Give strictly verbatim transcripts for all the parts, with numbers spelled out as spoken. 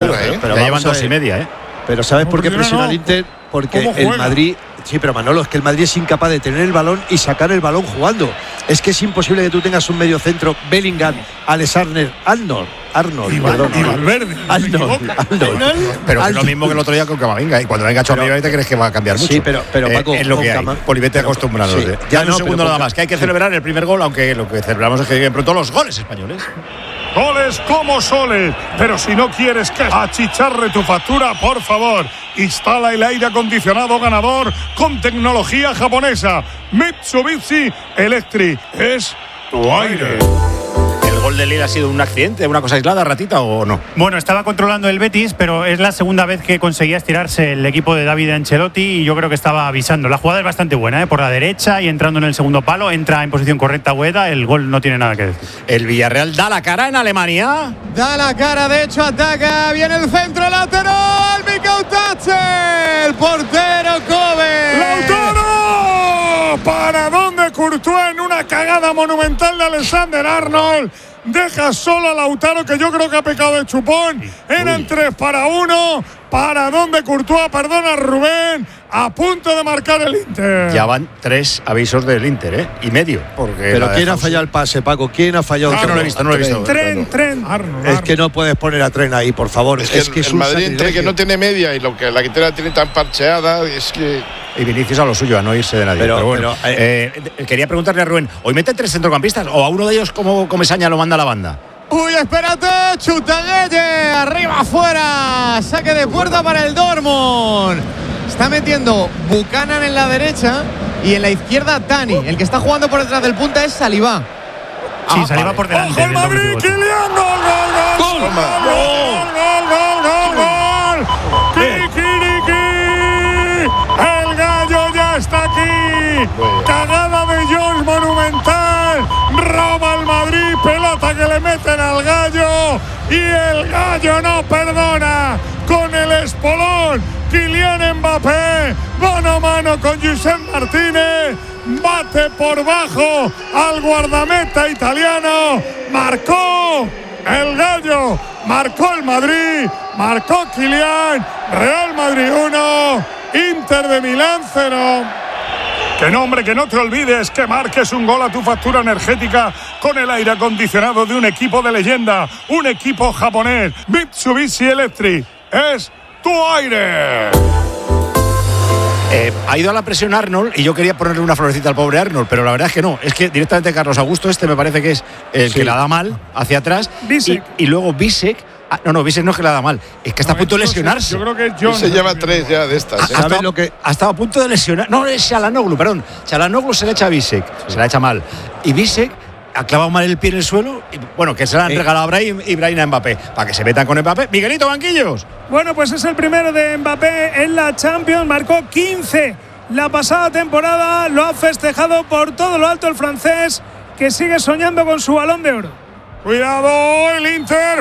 pero, ¿eh? pero ya llevan dos y media, ¿eh? Pero ¿sabes por qué presiona no? el Inter? Porque el Madrid... Sí, pero Manolo, es que el Madrid es incapaz de tener el balón y sacar el balón jugando. Es que es imposible que tú tengas un medio centro, Bellingham, Alexander, Arnold, Arnold, y perdón, y Valverde, Arnold, Arnold. Pero que es lo mismo que el otro día con Camavinga. Y cuando venga Chomini, ¿te crees que va a cambiar mucho? Sí, pero, pero Paco, eh, es lo que hay. Cama, Polivete acostumbrado. Sí, ya ya no, no, un segundo pero nada más, que hay que celebrar el primer gol, aunque lo que celebramos es que lleguen pronto los goles españoles. Goles como soles, pero si no quieres que achicharre tu factura, por favor, instala el aire acondicionado ganador con tecnología japonesa. Mitsubishi Electric es tu aire. ¿El gol de Lille ha sido un accidente, una cosa aislada, ratita o no? Bueno, estaba controlando el Betis, pero es la segunda vez que conseguía estirarse el equipo de David Ancelotti y yo creo que estaba avisando. La jugada es bastante buena, ¿eh? Por la derecha y entrando en el segundo palo, entra en posición correcta Ueda, el gol no tiene nada que decir. El Villarreal da la cara en Alemania. Da la cara, de hecho ataca, viene el centro lateral, Mikautache, el portero Kobe. ¡Lautaro! ¿Para dónde Courtois en una cagada monumental de Alexander Arnold? Deja solo a Lautaro, que yo creo que ha pecado de chupón. Eran tres para uno. ¿Para dónde Courtois? Perdona, Rubén. A punto de marcar el Inter. Ya van tres avisos del Inter, ¿eh? Y medio. Porque pero ¿quién ha fallado el pase, Paco? ¿Quién ha fallado el pase? No lo he visto, no lo he visto. Tren, tren. Arnold, es que no puedes poner a Tren ahí, por favor. Es que, es que el, es el Madrid, entre que no tiene media y lo que la quintera tiene tan parcheada, es que... Y Vinicius a lo suyo, a no irse de nadie. Pero, pero bueno, pero, eh, eh, quería preguntarle a Rubén, ¿hoy meten tres centrocampistas o a uno de ellos como Comesaña lo manda a la banda? Uy, espérate, Chutaguelle, arriba afuera, saque de puerta para el Dortmund. Está metiendo Buchanan en la derecha y en la izquierda Tani. El que está jugando por detrás del punta es Saliba. Sí, ah, Saliba vale. por delante. ¡Ojo el Madrid, Kylian! ¡Gol, gol, gol! ¡Gol, gol, gol, gol, gol! ¡Kikiriki! ¡El gallo ya está aquí! ¡Cagada de Jones monumental! ¡Roba el Madrid! ¡Pelota que le meten al gallo! ¡Y el gallo no perdona! ¡Con el espolón! Kylian Mbappé, mano a mano con Josep Martínez, bate por bajo al guardameta italiano, marcó el gallo, marcó el Madrid, marcó Kylian, Real Madrid uno, Inter de Milán cero. Que no, hombre, que no te olvides que marques un gol a tu factura energética con el aire acondicionado de un equipo de leyenda, un equipo japonés, Mitsubishi Electric, es tu aire. Eh, ha ido a la presión Arnold y yo quería ponerle una florecita al pobre Arnold, pero la verdad es que no. Es que directamente Carlos Augusto, este me parece que es el sí. que la da mal hacia atrás. Y, y luego Bisek. Ah, no, no, Bisek no es que la da mal, es que está no, a punto de lesionarse. Yo creo que John se lleva tres ya de estas. ¿eh? Ha, ha, estado, lo que... ha estado a punto de lesionar. No, es Çalhanoğlu, perdón. Çalhanoğlu se le echa a Bisek, sí. se la echa mal. Y Bisek ha clavado mal el pie en el suelo. Y, bueno, que se la han eh. regalado a Brahim y Brahim a Mbappé. Para que se metan con Mbappé. Miguelito, banquillos. Bueno, pues es el primero de Mbappé en la Champions. Marcó quince la pasada temporada. Lo ha festejado por todo lo alto el francés, que sigue soñando con su Balón de Oro. Cuidado, el Inter,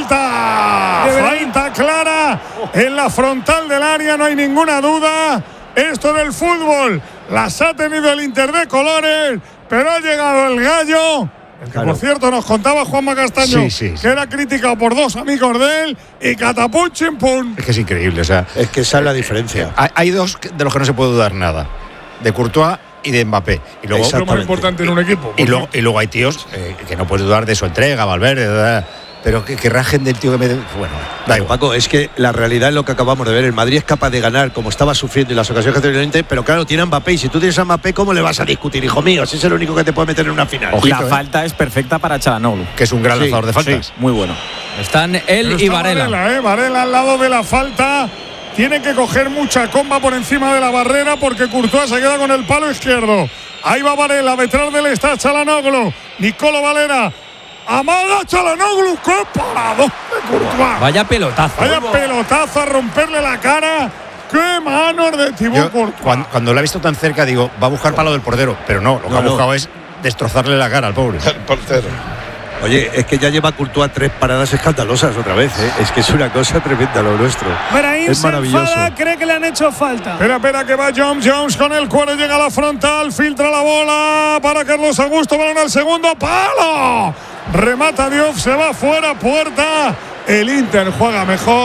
falta. Falta clara en la frontal del área, no hay ninguna duda. Esto del fútbol las ha tenido el Inter de colores, pero ha llegado el gallo. El que, claro. por cierto, nos contaba Juanma Castaño, sí, sí, sí. que era criticado por dos amigos de él y catapum chimpum. Es que es increíble, o sea. Es que esa es la diferencia. Hay, hay dos de los que no se puede dudar nada: de Courtois y de Mbappé. Y luego, es lo más importante en un equipo. Y luego, y luego hay tíos eh, que no puedes dudar de su entrega, Valverde, ¿verdad? Pero que, que rajen del tío que me... Bueno, da igual. Paco, es que la realidad es lo que acabamos de ver. El Madrid es capaz de ganar como estaba sufriendo en las ocasiones que tenía el Inter, pero claro, tiene a Mbappé. Y si tú tienes a Mbappé, ¿cómo le vas a discutir, hijo mío? Si es el único que te puede meter en una final. Ojito, la eh. falta es perfecta para Çalhanoğlu, que es un gran sí, lanzador de faltas. Sí, muy bueno. Están él pero y está Varela. Varela, ¿eh? Varela al lado de la falta. Tiene que coger mucha comba por encima de la barrera porque Courtois se queda con el palo izquierdo. Ahí va Varela, detrás de él está Çalhanoğlu. Nicolo Valera. Amaga Çalhanoğlu, qué parado de Courtois. Vaya pelotazo. Vaya pelotazo a romperle la cara. Qué manos de Thibaut Courtois. Cuando, cuando lo he visto tan cerca digo, va a buscar palo del portero, pero no, lo que no, ha buscado no. es destrozarle la cara al pobre. El portero. Oye, es que ya lleva Courtois tres paradas escandalosas otra vez, ¿eh? Es que es una cosa tremenda lo nuestro. Brahim es maravilloso. Se enfada, cree que le han hecho falta. Espera, espera, que va Jones, Jones con el cuero, llega a la frontal, filtra la bola para Carlos Augusto, balón al segundo palo. Remata Diouf, se va fuera, puerta. El Inter juega mejor.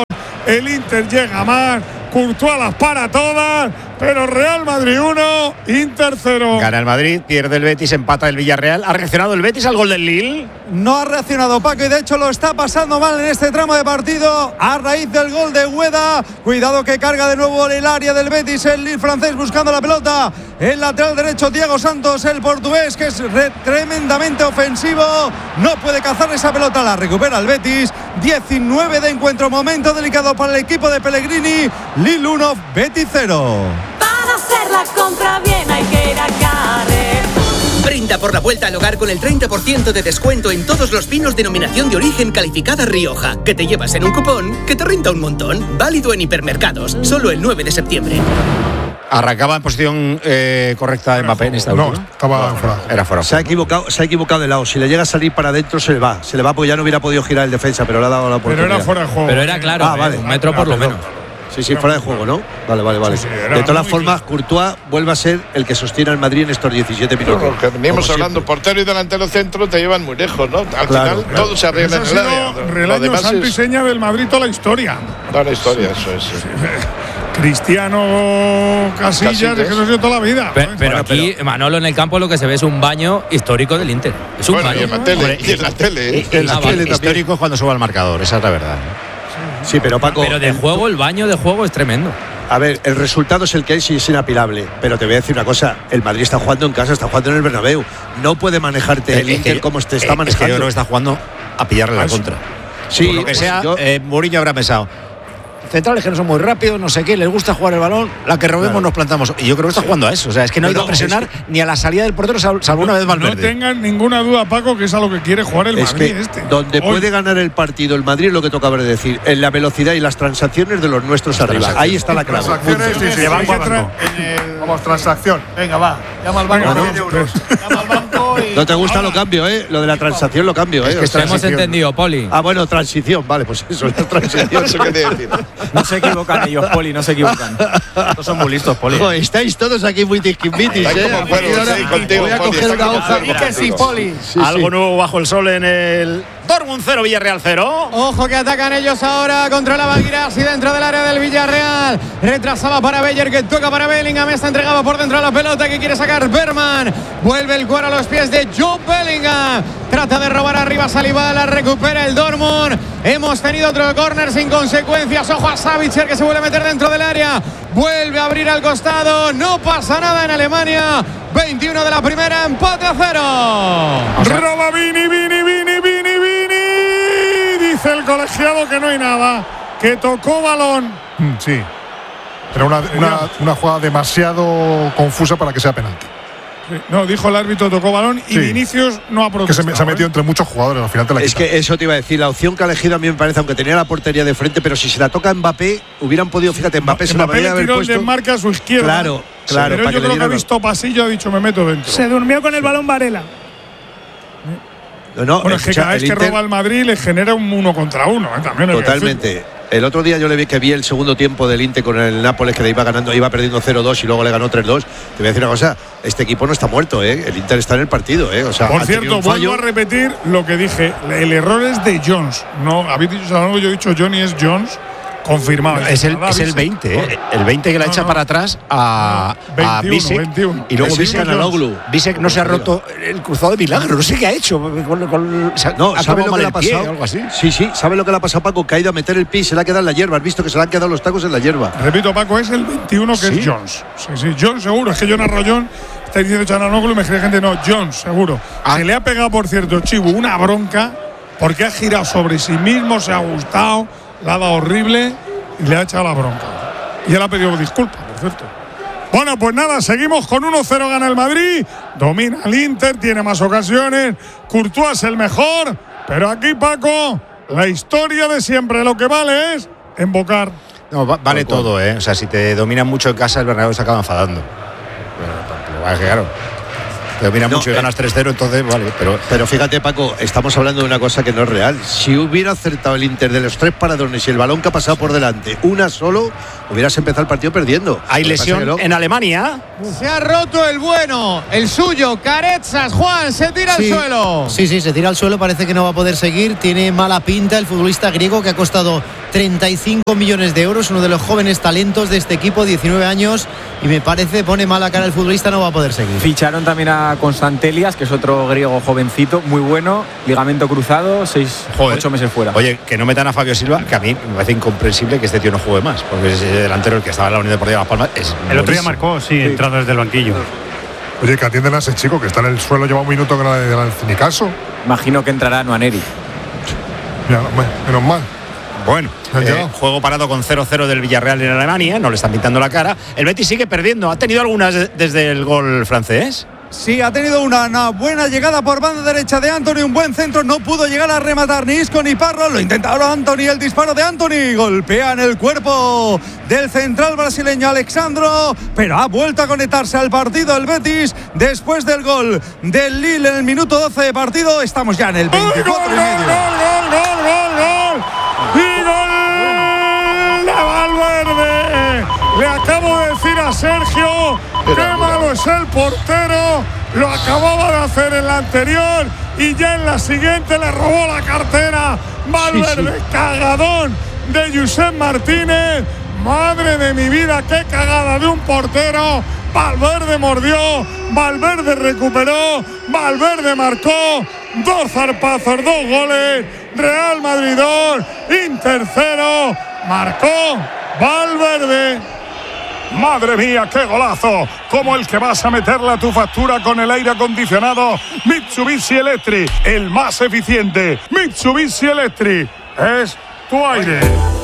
el Inter llega más, Courtois las para todas, pero Real Madrid uno, Inter cero. Gana el Madrid, pierde el Betis, empata el Villarreal. ¿Ha reaccionado el Betis al gol del Lille? No ha reaccionado Paco y de hecho lo está pasando mal en este tramo de partido a raíz del gol de Ueda. Cuidado que carga de nuevo el área del Betis, el Lille francés buscando la pelota. El lateral derecho Thiago Santos, el portugués, que es re- tremendamente ofensivo. No puede cazar esa pelota, la recupera el Betis. diecinueve de encuentro, momento delicado para el equipo de Pellegrini. Lille uno, Betis cero. Para hacer la compra bien hay que ir a Carrefour. Brinda por la vuelta al hogar con el treinta por ciento de descuento en todos los vinos denominación de origen calificada Rioja, que te llevas en un cupón que te renta un montón. Válido en hipermercados, solo el nueve de septiembre. Arrancaba en posición eh, correcta Mbappé en esta No, última. estaba fuera. Era fuera. Se ha equivocado, se ha equivocado de lado. Si le llega a salir para adentro, se le va. Se le va porque ya no hubiera podido girar el defensa, pero le ha dado la Pero oportunidad. era fuera de juego. Pero era claro, Ah, eh, vale. un metro por Ah, lo perdón. menos. Sí, sí, fuera de juego, ¿no? Vale, vale, vale. Sí, sí, era de todas las muy formas, Courtois vuelve a ser el que sostiene al Madrid en estos diecisiete minutos. Porque venimos Como hablando, siempre. portero y delantero centro te llevan muy lejos, ¿no? Al Claro, final claro. todo se arregla Eso en ha el área. sido Lo relaño demás santo y es seña del Madrid toda la historia. toda la historia, eso es. Cristiano, Casillas, Casillas. es que eso ha sido toda la vida. Pe- ¿no? pero Bueno, aquí, Manolo, en el campo lo que se ve es un baño histórico del Inter. Es un Bueno, baño. y en la tele, y en la tele. ¿eh? En la Ah, tele vale. también. Histórico es cuando suba al marcador, esa es la verdad. Sí, pero Paco, Pero de el- juego, el baño de juego es tremendo. a ver, el resultado es el que es y es inapelable. Pero te voy a decir una cosa: el Madrid está jugando en casa, está jugando en el Bernabéu. No puede manejarte el Eh, es que Inter yo- como te eh, está es que manejando. yo creo que está jugando a pillarle la Ah, sí. contra. Sí, Por lo que pues sea, yo- eh, Mourinho habrá pensado. Centrales que no son muy rápidos, no sé qué, les gusta jugar el balón, la que robemos Claro. nos plantamos. Y yo creo que está jugando a eso. O sea, es que no ha ido No, a presionar es ni a la salida del portero, sal- salvo una vez No Valverde. tengan ninguna duda, Paco, que es a lo que quiere jugar el Es Madrid que este. donde Hoy. puede ganar el partido el Madrid es lo que toca ver decir, en la velocidad y las transacciones de los nuestros arriba. Ahí está la clave. Transacciones, sí, sí, De banco a hay que banco. tra- Vamos, transacción. Venga, va. Llama al banco. Venga, cien no, euros. Llama al banco y. No te gusta lo cambio, ¿eh? Lo de la transacción lo cambio, ¿eh? Es que O sea, Hemos transición. entendido, Poli. Ah, bueno, transición, vale, pues eso, la transición. Eso que te decir. No se equivocan ellos, Poli, no se equivocan. No son muy listos, Poli. Jo, estáis todos aquí muy tiquismitis, Estáis ¿eh? como cuervos, Ahora sí, contigo, voy a Poli, coger está una como hoja. cuervos. Y que sí, Poli. Sí, Algo sí. nuevo bajo el sol en el Dortmund cero, Villarreal cero. Ojo que atacan ellos ahora, controlaba Guirassi dentro del área del Villarreal, retrasaba para Beyer, que toca para Bellingham, está entregado por dentro de la pelota que quiere sacar Berman, vuelve el cuero a los pies de Joe Bellingham, trata de robar arriba Saliba, la recupera el Dortmund. Hemos tenido otro córner sin consecuencias, ojo a Savitzer que se vuelve a meter dentro del área, vuelve a abrir al costado, no pasa nada en Alemania. veintiuno de la primera, empate a cero. Roba Vini, Vini, Vini, Vini, Vini. Dice el colegiado que no hay nada. Que tocó balón. Mm, Sí. Era una, una, una jugada demasiado confusa para que sea penalti. No, dijo el árbitro tocó balón y Sí. Vinicius no ha Que protestado. se, me- se ha metido ¿eh? entre muchos jugadores, al final te la Es quita. que eso te iba a decir, la opción que ha elegido a mí me parece, aunque tenía la portería de frente, pero si se la toca a Mbappé, hubieran podido, fíjate, Mbappé se la Mbappé podría le haber tiró el puesto. desmarque a su izquierda. Claro, claro, Pero para yo que le creo que ha dieran- visto pasillo, ha dicho me meto dentro. Se durmió con el balón Varela. No, no, Bueno, es que escucha, cada vez el que Inter- roba el Madrid le genera un uno contra uno. ¿eh? También hay que Totalmente. El otro día yo le vi que vi el segundo tiempo del Inter con el Nápoles, que iba ganando, iba perdiendo cero dos y luego le ganó tres dos. Te voy a decir una cosa, este equipo no está muerto, ¿eh? El Inter está en el partido, ¿eh? O sea, Por ha tenido cierto, un fallo. vuelvo a repetir lo que dije. El error es de Jones. No, habéis dicho algo, yo he dicho Johnny es Jones. Confirmado. Es el, Nada, es el Bissek. veinte, ¿eh? El veinte que la No, echa no. para atrás a, a veintiuno, Bissek. veintiuno. Y luego Ese es Bissek, Canaloglu. Bissek no se ha roto el cruzado de milagro. No sé qué ha hecho. Con- con- se ha- No, ha ¿sabes tomado lo que le ha mal el pie pasado? o algo así. Sí, sí, ¿sabes lo que le ha pasado a Paco? Que ha ido a meter el pie y se le ha quedado en la hierba. Has visto que se le han quedado los tacos en la hierba. Repito, Paco, es el veintiuno que ¿Sí? es Jones. Sí, sí, Jones seguro. Es que yo narro Jones. Está diciendo Chananoglu y me cree gente, no, Jones, seguro. Ah. Se le ha pegado, por cierto, Chibu, una bronca porque ha girado sobre sí mismo, se ha gustado, la ha dado horrible y le ha echado la bronca. Y él ha pedido disculpas, por cierto. Bueno, pues nada, seguimos con uno cero, gana el Madrid, domina el Inter, tiene más ocasiones, Courtois es el mejor, pero aquí, Paco, la historia de siempre, lo que vale es embocar. No, va- vale todo, ¿eh? O sea, si te dominan mucho en casa, el Bernabéu se acaba enfadando. Pero, pero, claro, te dominan No, mucho y eh, ganas tres cero, entonces vale. Pero Pero fíjate, Paco, estamos hablando de una cosa que no es real. Si hubiera acertado el Inter de los tres paradones y el balón que ha pasado por delante, una solo, hubieras empezado el partido perdiendo. hay Lo que pasa lesión que no. en Alemania. Se ha roto el bueno, el suyo, Carezas, Juan, se tira Sí, al suelo. Sí, sí, se tira al suelo, parece que no va a poder seguir. Tiene mala pinta el futbolista griego que ha costado treinta y cinco millones de euros, uno de los jóvenes talentos de este equipo, diecinueve años, y me parece, pone mala cara el futbolista, no va a poder seguir. Ficharon también a Constantelias, que es otro griego jovencito, muy bueno, ligamento cruzado, seis, Joder. ocho meses fuera. Oye, que no metan a Fabio Silva, que a mí me parece incomprensible que este tío no juegue más, porque ese delantero el que estaba en la Unión Deportiva Las Palmas es El otro día buenísimo. marcó, sí, sí, entrando desde el banquillo. Oye, que atienden a ese chico que está en el suelo, lleva un minuto que no le dan ni caso. Imagino que entrará Nuaneri. Ya, menos mal. Bueno, eh, juego parado con cero cero del Villarreal en Alemania, no le están pintando la cara. El Betis sigue perdiendo. ¿Ha tenido algunas de- desde el gol francés? Sí, ha tenido una, una buena llegada por banda derecha de Anthony, un buen centro, no pudo llegar a rematar ni Isco ni Parro, lo intentaron Anthony, el disparo de Anthony, golpea en el cuerpo del central brasileño Alexandro, pero ha vuelto a conectarse al partido el Betis después del gol del Lille en el minuto doce de partido. Estamos ya en el veinticuatro y medio. ¡Gol, gol, gol, gol! ¡Y gol de Valverde! Le acabo de decir a Sergio qué malo es el portero. Lo acababa de hacer en la anterior y ya en la siguiente le robó la cartera. Valverde, sí, sí. Cagadón de Josep Martínez. Madre de mi vida, qué cagada de un portero. Valverde mordió, Valverde recuperó, Valverde marcó. Dos zarpazos, dos goles. Real Madrid dos, Inter cero. Marcó Valverde. Madre mía, qué golazo, como el que vas a meterle a tu factura con el aire acondicionado Mitsubishi Electric, el más eficiente. Mitsubishi Electric es tu aire.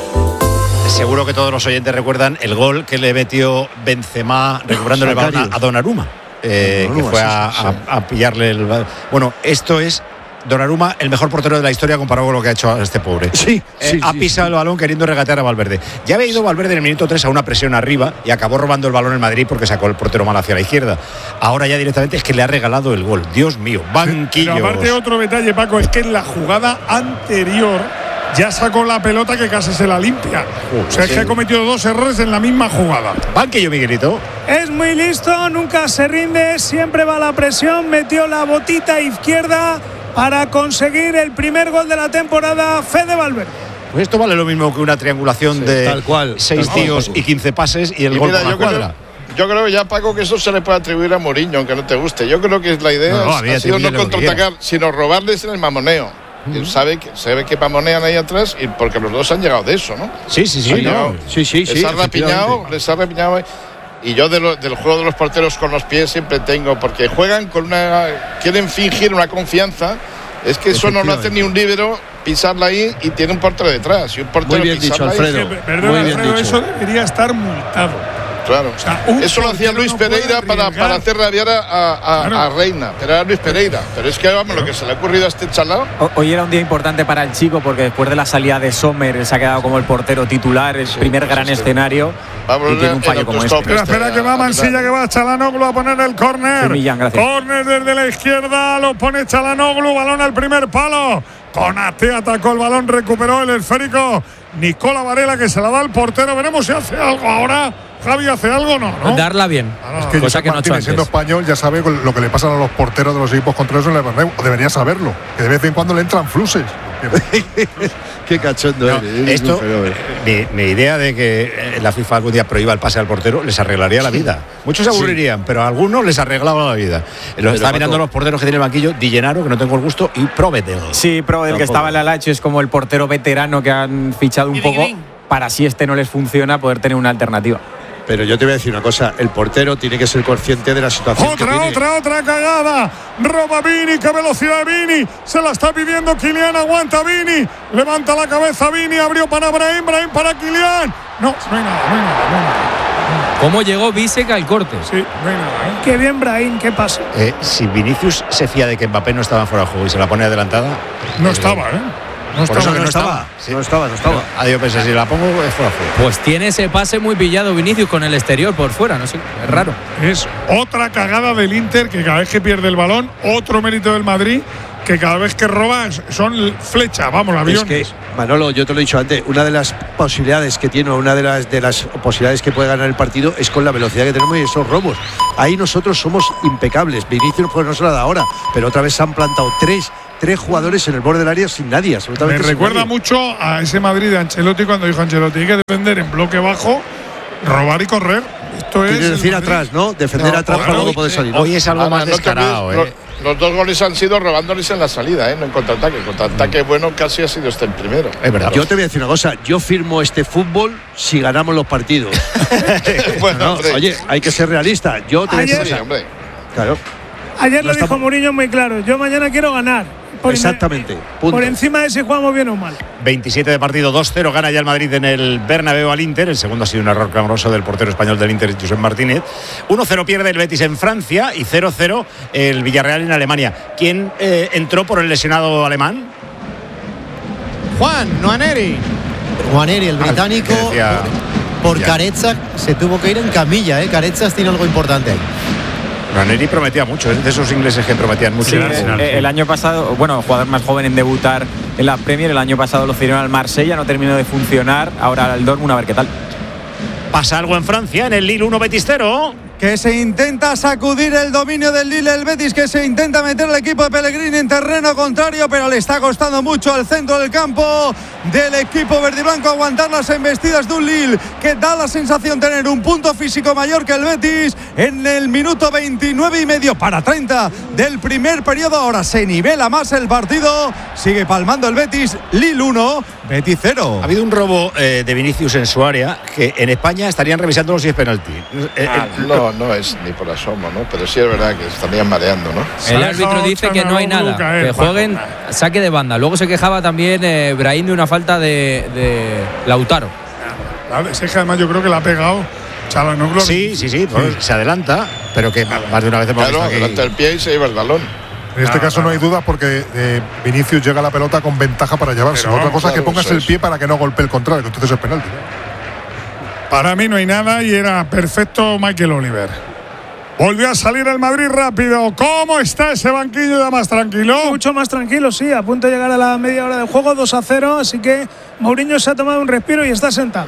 Seguro que todos los oyentes recuerdan el gol que le metió Benzema recuperando el balón a Donnarumma, eh, que fue a, a, a pillarle el balón. Bueno, esto es Donnarumma, el mejor portero de la historia comparado con lo que ha hecho este pobre. Sí, eh, sí ha sí, pisado sí. el balón queriendo regatear a Valverde. Ya había ido Valverde en el minuto tres a una presión arriba y acabó robando el balón en Madrid porque sacó el portero mal hacia la izquierda. Ahora ya directamente es que le ha regalado el gol. Dios mío, banquillos. Pero aparte otro detalle, Paco, es que en la jugada anterior ya sacó la pelota que casi se la limpia. O sea, es que ha cometido dos errores en la misma jugada. Banquillo, Miguelito. Es muy listo, nunca se rinde, siempre va a la presión, metió la botita izquierda para conseguir el primer gol de la temporada. Fede Valverde. Pues esto vale lo mismo que una triangulación Sí, de tal cual, seis tal tíos cual. y quince pases y el Y gol mira, con la yo creo- cuadra. Yo creo ya, Paco, que eso se le puede atribuir a Mourinho, aunque no te guste. Yo creo que la idea No, no, a mí ha sido no atribuye lo que contraatacar, sino robarles en el mamoneo. Él sabe que, sabe que mamonean ahí atrás y porque los dos han llegado de eso, ¿no? Sí, sí, sí. Han no. llegado- Sí, sí, sí. les ha rapiñado, efectivamente. les ha rapiñado. Y yo de lo- del juego de los porteros con los pies siempre tengo, porque juegan con una. Quieren fingir una confianza. Es que eso no lo hace ni un líbero pisarla ahí y tiene un portero detrás. Y un portero Muy bien dicho, pisarla ahí- Alfredo. Que, perdona, Muy bien Alfredo, dicho. eso debería estar multado. Claro. sea, un Eso lo hacía portero Luis no puede Pereira para, arriesgar. para hacer rabiar a, a- a- Claro. a Reina. Pero era Luis Pereira. Pero es que vamos, lo que se le ha ocurrido a este chalao. O- Hoy era un día importante para el chico porque después de la salida de Sommer él se ha quedado como el portero titular, el Sí, primer pues gran este. escenario Vamos, y tiene un el fallo como autostop. este. Espera, Este, espera, que va a- Mansilla, que va Chalanoglu a poner el córner. Sí, Millán, gracias. Córner desde la izquierda, lo pone Chalanoglu, balón al primer palo. Konate atacó el balón, recuperó el esférico. Nicola Varela que se la da al portero. Veremos si hace algo ahora. Javi, ¿hace algo o no? ¿no? Darla bien. Es que Cosa Josep que no ha hecho Martínez, siendo antes. español, ya sabe lo que le pasa a los porteros de los equipos contrarios en el Bernabéu. O debería saberlo, que de vez en cuando le entran fluses. Qué cachondo No, eres, eres esto, un fenómeno. mi, mi idea de que eh, la FIFA algún día prohíba el pase al portero les arreglaría la vida. Muchos se aburrirían, pero a algunos les arreglaba la vida. Lo está Paco, mirando los porteros que tiene el banquillo, Di Gennaro, que no tengo el gusto, y Provedel. Sí, pero el que Tampoco. estaba en la Lazio es como el portero veterano que han fichado un poco para si este no les funciona poder tener una alternativa. Pero yo te voy a decir una cosa, el portero tiene que ser consciente de la situación que Otra, tiene. otra, otra cagada. Roba Vini, qué velocidad de Vini. Se la está pidiendo Kylian, aguanta Vini. Levanta la cabeza Vini, abrió para Brahim, Brahim para Kylian. No, no hay nada, no hay nada, no hay nada. ¿Cómo llegó Bisek al corte? Sí, no hay nada, ¿eh? Qué bien, Brahim, qué pasa. Eh, si Vinicius se fía de que Mbappé no estaba fuera de juego y se la pone adelantada. No eh, estaba, ¿eh? No Por estaba. eso que no no estaba. estaba, Sí. no estaba, no estaba. Ah, yo pensé, si la pongo, es fuera de juego. Pues tiene ese pase muy pillado Vinicius con el exterior por fuera, no sé, es raro. Es otra cagada del Inter que cada vez que pierde el balón, otro mérito del Madrid que cada vez que roban son flechas, vamos, Es aviones. que, Manolo, yo te lo he dicho antes, una de las posibilidades que tiene, una de las, de las posibilidades que puede ganar el partido es con la velocidad que tenemos y esos robos. Ahí nosotros somos impecables. Vinicius pues no se la da ahora, pero otra vez se han plantado tres, tres jugadores en el borde del área sin nadie, absolutamente. Me sin recuerda nadie. mucho a ese Madrid de Ancelotti cuando dijo Ancelotti hay que defender en bloque bajo, robar y correr. Esto es. Quiere decir atrás, ¿no? Defender No, atrás claro, para luego hoy- poder salir. ¿no? Hoy es algo Ahora, más no te descarado, olvides, ¿eh? Los, los dos goles han sido robándoles en la salida, ¿eh? No en contraataque. En contraataque bueno casi ha sido este el primero. Es verdad. Yo te voy a decir una cosa, yo firmo este fútbol si ganamos los partidos. Bueno, No, hombre. oye, hay que ser realista. Yo te voy a decir Ayer- Sí, una cosa. hombre. Claro, Ayer No lo dijo estamos- Mourinho muy claro. Yo mañana quiero ganar. Por exactamente. Punto. Por encima de si jugamos bien o mal. veintisiete de partido, dos cero, gana ya el Madrid en el Bernabéu al Inter. El segundo ha sido un error clamoroso del portero español del Inter, Josep Martínez. uno cero pierde el Betis en Francia y cero cero el Villarreal en Alemania. ¿Quién eh, entró por el lesionado alemán? Juan Noaneri. Juaneri, el británico, Ah, decía- por ya. Caretzak se tuvo que ir en camilla, ¿eh? Caretzak tiene algo importante ahí. Raneri prometía mucho, es de esos ingleses que prometían mucho. Sí, en eh, Arsenal, eh, sí. el año pasado, bueno, jugador más joven en debutar en la Premier, el año pasado lo cedieron al Marsella, no terminó de funcionar, ahora al Dortmund, a ver qué tal. Pasa algo en Francia, en el Lille uno Betis cero. Que se intenta sacudir el dominio del Lille, el Betis, que se intenta meter al equipo de Pellegrini en terreno contrario, pero le está costando mucho al centro del campo del equipo verdiblanco aguantar las embestidas de un Lille que da la sensación de tener un punto físico mayor que el Betis en el minuto veintinueve y medio para treinta del primer periodo. Ahora se nivela más el partido, sigue palmando el Betis. Lille uno, Betis cero. Ha habido un robo eh, de Vinicius en su área que en España estarían revisando si es penalti. Eh, Ah, eh, no, no es ni por asomo, ¿no? Pero sí es verdad que estarían mareando, ¿no? El árbitro dice que no hay nada, que jueguen saque de banda. Luego se quejaba también eh, Brahim de una falta de, de Lautaro. Claro, es que además yo creo que la ha pegado Çalhanoğlu. Sí, sí, sí, pues, se adelanta, pero que más de una vez hemos Claro, visto aquí- delante del pie y se lleva el balón. En este Ah, caso no hay claro. dudas porque eh, Vinicius llega a la pelota con ventaja para llevarse. Pero Otra vamos, cosa es que claro, pongas eso el es. pie para que no golpee el contrario, que entonces es penalti. Para mí no hay nada y era perfecto Michael Oliver. Volvió a salir el Madrid rápido. ¿Cómo está ese banquillo ya más tranquilo? Mucho más tranquilo, sí. A punto de llegar a la media hora del juego, dos a cero. Así que Mourinho se ha tomado un respiro y está sentado.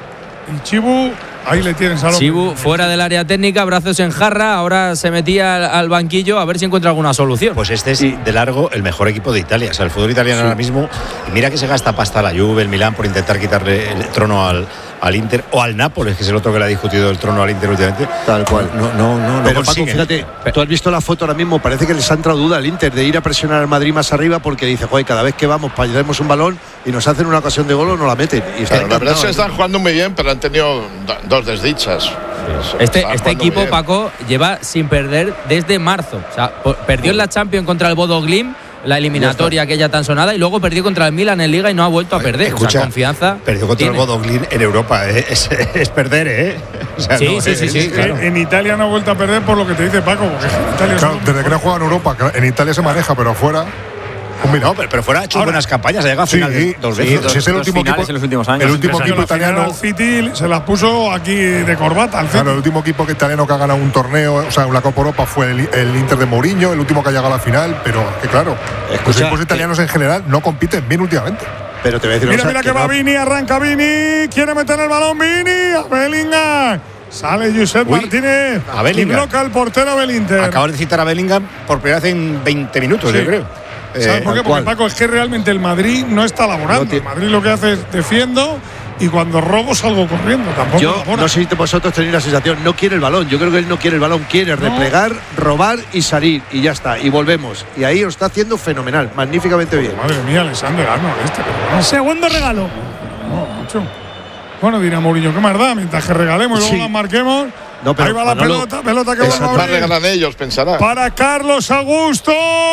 Y Chibu, ahí le tienes a Chibu fuera del área técnica, brazos en jarra, ahora se metía al, al banquillo a ver si encuentra alguna solución. Pues este es de largo el mejor equipo de Italia. O sea, el fútbol italiano ahora mismo. Y mira que se gasta pasta la Juve, el Milán, por intentar quitarle el trono al, al Inter o al Nápoles, que es el otro que le ha discutido el trono al Inter últimamente. Tal cual. No, no, no, no Pero Paco, consiguen. fíjate, tú has visto la foto ahora mismo, parece que les ha entrado duda al Inter de ir a presionar al Madrid más arriba porque dice, joder, cada vez que vamos para llevarnos un balón y nos hacen una ocasión de gol o no la meten. Y está Claro, la verdad es que encantado. están jugando muy bien, pero han tenido do- dos desdichas. Este, Están este jugando equipo, muy bien. Paco, lleva sin perder desde marzo. O sea, po- perdió en la Champions contra el Bodo Glimt, la eliminatoria aquella tan sonada, y luego perdió contra el Milan en Liga y no ha vuelto a perder. Escucha, o sea, confianza. Perdió contra tiene. el Bodo Glimt en Europa. ¿eh? Es, es perder, ¿eh? O sea, Sí, no, sí, es- sí, sí, es- claro. En Italia no ha vuelto a perder por lo que te dice Paco, porque en Italia Claro, son- desde que no juega en Europa, que en Italia se maneja, pero afuera. Pues mira, No, pero, pero fuera ha hecho Ahora- buenas campañas, ha llegado a sí, finales dos sí, veces. sí, es el dos último finales equipo, en los últimos años. el último Pero equipo la final italiano. al City se las puso aquí de corbata al City. Claro, el último equipo que italiano que ha ganado un torneo, o sea, la Copa Europa fue el, el Inter de Mourinho, el último que ha llegado a la final, pero que claro, los Escucha, equipos italianos en general no compiten bien últimamente. Pero te voy a decir una Mira, cosa, mira que va no- Vini, arranca Vini, quiere meter el balón Vini, a Bellingham. Sale Josep Uy, Martínez a Bellingham. y bloca el portero del Inter. Acabas de citar a Bellingham por primera vez en veinte minutos, Sí. yo creo. ¿Sabes Eh, por qué? tal Porque cual. Paco, es que realmente el Madrid no está laborando. No tiene- El Madrid lo que hace es defiendo y cuando robo salgo corriendo. Tampoco Yo labora. no sé si vosotros tenéis la sensación, no quiere el balón. Yo creo que él no quiere el balón, quiere replegar, robar y salir. Y ya está, y volvemos. Y ahí lo está haciendo fenomenal, magníficamente bien. Madre mía, Alexander Arnold este, pero bueno. Segundo regalo. No, mucho. Bueno, dirá Mourinho, ¿qué más da? Mientras que regalemos y luego Sí. las marquemos. No, pero ahí va la Manolo, pelota, pelota que exacto. vuelve a Más abrir. regalan ellos, pensará. Para Carlos Augusto,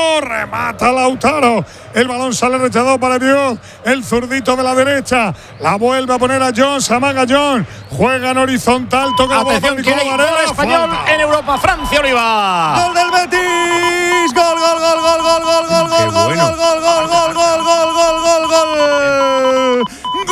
remata Lautaro. El balón sale rechazado para Dios. El zurdito de la derecha. La vuelve a poner a John. Se amaga John. Juega en horizontal. Toca la bola. Atención, Nicolás ¿quién hay Varela, gol español falta. en Europa? Francia Oliva. Gol del Betis. Gol, gol, gol, gol, gol, gol, gol, Qué gol, gol, bueno. gol, gol, gol, gol, gol, gol, gol, gol, gol.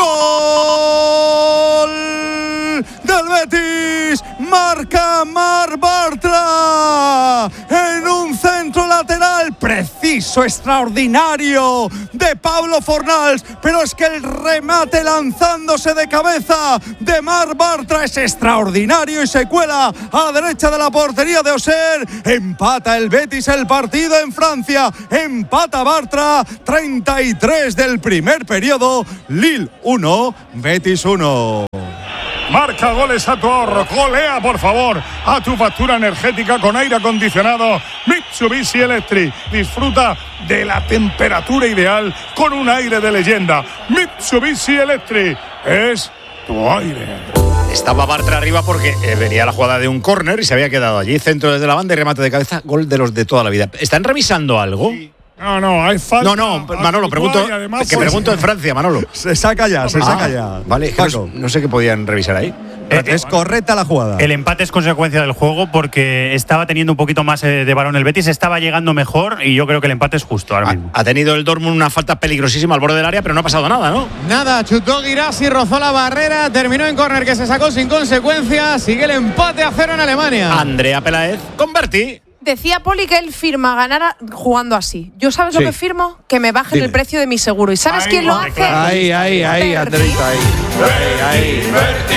Gol del Betis. Marca Mar Bartra en un centro lateral preciso. Reverso extraordinario de Pablo Fornals, pero es que el remate lanzándose de cabeza de Marc Bartra es extraordinario y se cuela a la derecha de la portería de Auxerre. Empata el Betis el partido en Francia, empata Bartra, treinta y tres del primer periodo, Lille uno, Betis uno. Marca goles a tu ahorro, golea por favor a tu factura energética con aire acondicionado Mitsubishi Electric. Disfruta de la temperatura ideal con un aire de leyenda. Mitsubishi Electric es tu aire. Estaba Bartra arriba porque eh, venía la jugada de un córner y se había quedado allí, centro desde la banda y remate de cabeza, gol de los de toda la vida. ¿Están revisando algo? Sí. No, no, hay falta. No, no, Manolo, pregunto, además, que pregunto en Francia, Manolo. Se saca ya, se ah, saca ya. Vale, no, no sé qué podían revisar ahí. Eh, es correcta la jugada. El empate es consecuencia del juego porque estaba teniendo un poquito más de balón el Betis, estaba llegando mejor y yo creo que el empate es justo ahora mismo. Ha, ha tenido el Dortmund una falta peligrosísima al borde del área, pero no ha pasado nada, ¿no? Nada, chutó Guirassi, rozó la barrera, terminó en córner que se sacó sin consecuencia, sigue el empate a cero en Alemania. Andrea Peláez, convertí. Decía Poli que él firma ganar jugando así. ¿Yo sabes Sí. lo que firmo? Que me bajen Dime. el precio de mi seguro. ¿Y sabes Ay, quién lo hombre, hace? claro. Ahí, ahí, ahí, Andreita, ahí. Ahí, ahí.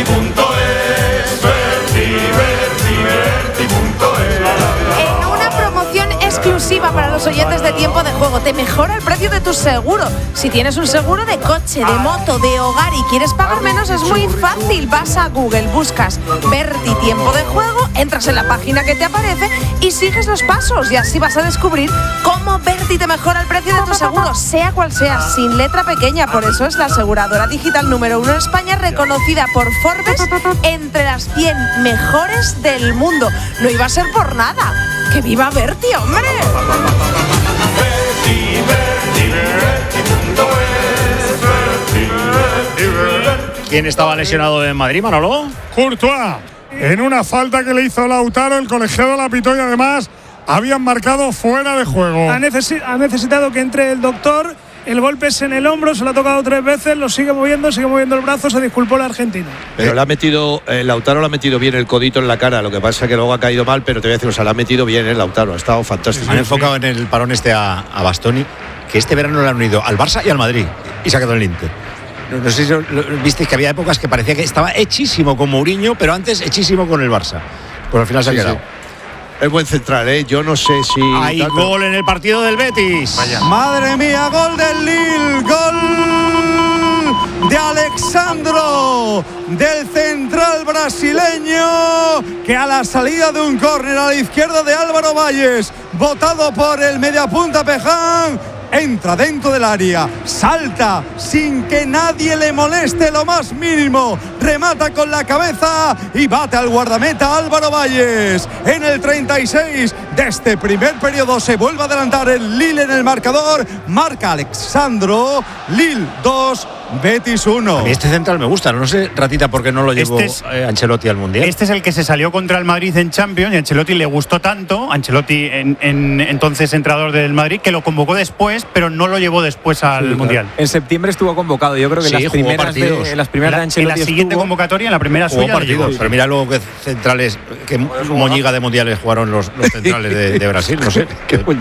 En una promoción exclusiva para los oyentes de Tiempo de Juego, te mejora el precio de tu seguro. Si tienes un seguro de coche, de moto, de hogar y quieres pagar menos, es muy fácil. Vas a Google, buscas Berti Tiempo de Juego, entras en la página que te aparece y sigues los pasos. Y así vas a descubrir cómo Berti te mejora el precio de tu seguro, sea cual sea, sin letra pequeña. Por eso es la aseguradora digital número uno en España, reconocida por Forbes entre las cien mejores del mundo. No iba a ser por nada. ¡Que viva Berti, hombre! ¿Quién estaba lesionado en Madrid, Manolo? Courtois, en una falta que le hizo Lautaro, el colegiado la pitó y además habían marcado fuera de juego. Ha, necesi- ha necesitado que entre el doctor. El golpe es en el hombro, se lo ha tocado tres veces, lo sigue moviendo, sigue moviendo el brazo, se disculpó el argentino. Pero le ha metido, eh, Lautaro le ha metido bien el codito en la cara, lo que pasa es que luego ha caído mal, pero te voy a decir, o sea, le ha metido bien el Lautaro, ha estado fantástico. Han enfocado en el parón este a, a Bastoni, que este verano le han unido al Barça y al Madrid, y se ha quedado en el Inter. No, no sé si lo, lo, visteis que había épocas que parecía que estaba hechísimo con Mourinho, pero antes hechísimo con el Barça. Pues al final se ha Sí, quedado. sí. Es buen central, ¿eh? Yo no sé si... Hay tanto- gol en el partido del Betis. Vaya. Madre mía, gol del Lille, gol de Alexandro, del central brasileño, que a la salida de un córner a la izquierda de Álvaro Valles, botado por el mediapunta Peján, entra dentro del área, salta sin que nadie le moleste lo más mínimo, remata con la cabeza y bate al guardameta Álvaro Valles. En el treinta y seis de este primer periodo se vuelve a adelantar el Lille en el marcador, marca Alexandro, Lille dos, Betis uno. A mí este central me gusta, no sé, Ratita, por qué no lo llevó Este es- eh, Ancelotti al Mundial. Este es el que se salió contra el Madrid en Champions y a Ancelotti le gustó tanto, Ancelotti en, en- entonces entrenador del Madrid, que lo convocó después, pero no lo llevó después al Sí, Mundial. En septiembre estuvo convocado. Yo creo que Sí, las jugó primeras partidos. de, las primeras En de la, en Ancelotti la siguiente estuvo- convocatoria, en la primera Jugó suya, le partidos, llegó. pero mira luego que centrales, que moñiga de mundiales jugaron los, los centrales de, de Brasil, no sé.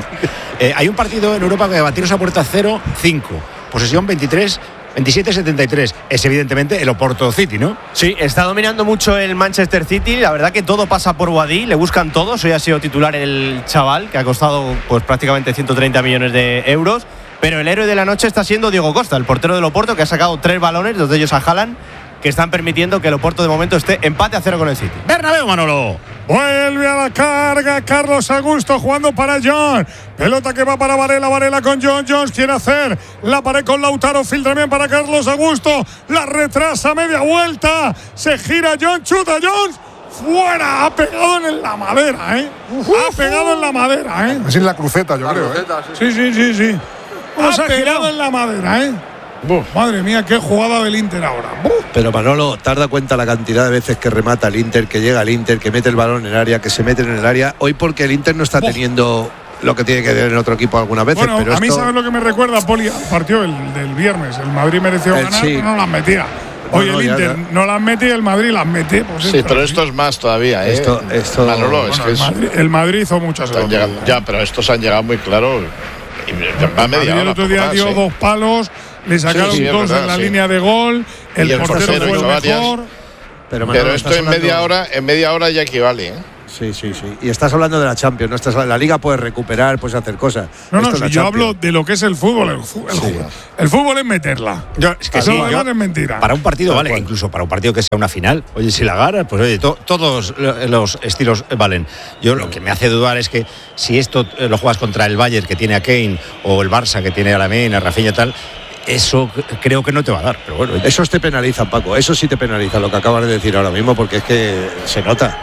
Eh, hay un partido en Europa que va a tiros a puerta cero, cinco, posesión veintitrés, veintisiete setenta y tres. Es evidentemente el Oporto City, ¿no? Sí, está dominando mucho el Manchester City. La verdad que todo pasa por Boadí, le buscan todos. Hoy ha sido titular el chaval, que ha costado pues prácticamente ciento treinta millones de euros. Pero el héroe de la noche está siendo Diego Costa, el portero del Oporto, que ha sacado tres balones, dos de ellos a Haaland, que están permitiendo que el Oporto de momento esté empate a cero con el City. Bernabéu, Manolo. Vuelve a la carga Carlos Augusto jugando para John. Pelota que va para Varela. Varela con John. Jones quiere hacer la pared con Lautaro. Filtra bien para Carlos Augusto. La retrasa media vuelta. Se gira John. Chuta Jones. Fuera. Ha pegado en la madera, ¿eh? Ha pegado en la madera, ¿eh? Es en la cruceta, yo creo. ¿eh? Sí, sí, sí, sí. Ha pegado en la madera, ¿eh? Buf, madre mía, qué jugada del Inter ahora. Buf. Pero Manolo, ¿te has dado cuenta la cantidad de veces que remata el Inter, que llega el Inter, que mete el balón en el área, que se mete en el área? Hoy porque el Inter no está teniendo lo que tiene que tener en otro equipo algunas veces. Bueno, pero a mí esto... sabes lo que me recuerda, Poli, al partido del, del viernes. El Madrid mereció El ganar, sí. pero no las metía. Hoy No, no, el ya, Inter ya. no las mete y el Madrid las mete. Pues Sí, esto, pero esto es más todavía, ¿eh? Esto- esto- Manolo, es bueno, que el, es- Madrid, el Madrid hizo muchas han llegado- ya, pero estos han llegado muy claros. Va media hora, el otro día más, dio ¿eh? dos palos, le sacaron Sí, sí, es dos verdad, en la sí. línea de gol, el, Y el portero portero fue el hizo varias. mejor. Pero, Pero Manolo, esto estás en hablando- media hora, en media hora ya equivale, ¿eh? Sí, sí, sí. Y estás hablando de la Champions, no estás la Liga puedes recuperar, puedes hacer cosas. No, no, Esto es si la yo Champions. hablo de lo que es el fútbol. El, fu- el, fu- el fútbol es meterla. Yo, es que Eso sí, lo yo- demás es mentira. Para un partido vale, incluso para un partido que sea una final. Oye, si la ganas, pues oye, to- todos lo- los estilos valen. Yo lo que me hace dudar es que si esto eh, lo juegas contra el Bayern que tiene a Kane o el Barça que tiene a Lamine, a Rafinha y tal, eso c- creo que no te va a dar. Pero bueno, oye. Esos te penalizan, Paco. Eso sí te penaliza lo que acabas de decir ahora mismo, porque es que se nota.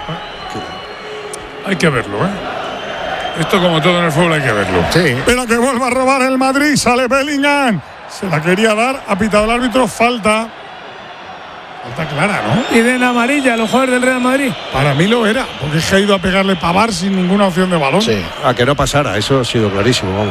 Hay que verlo, ¿eh? Esto, como todo en el fútbol, hay que verlo. Sí. Pero que vuelva a robar el Madrid, sale Bellingham. Se la quería dar, ha pitado el árbitro, falta. Falta clara, ¿no? Piden amarilla a los jugadores del Real Madrid. Para mí lo era, porque es que ha ido a pegarle Pavard sin ninguna opción de balón. Sí. A que no pasara, eso ha sido clarísimo, vamos.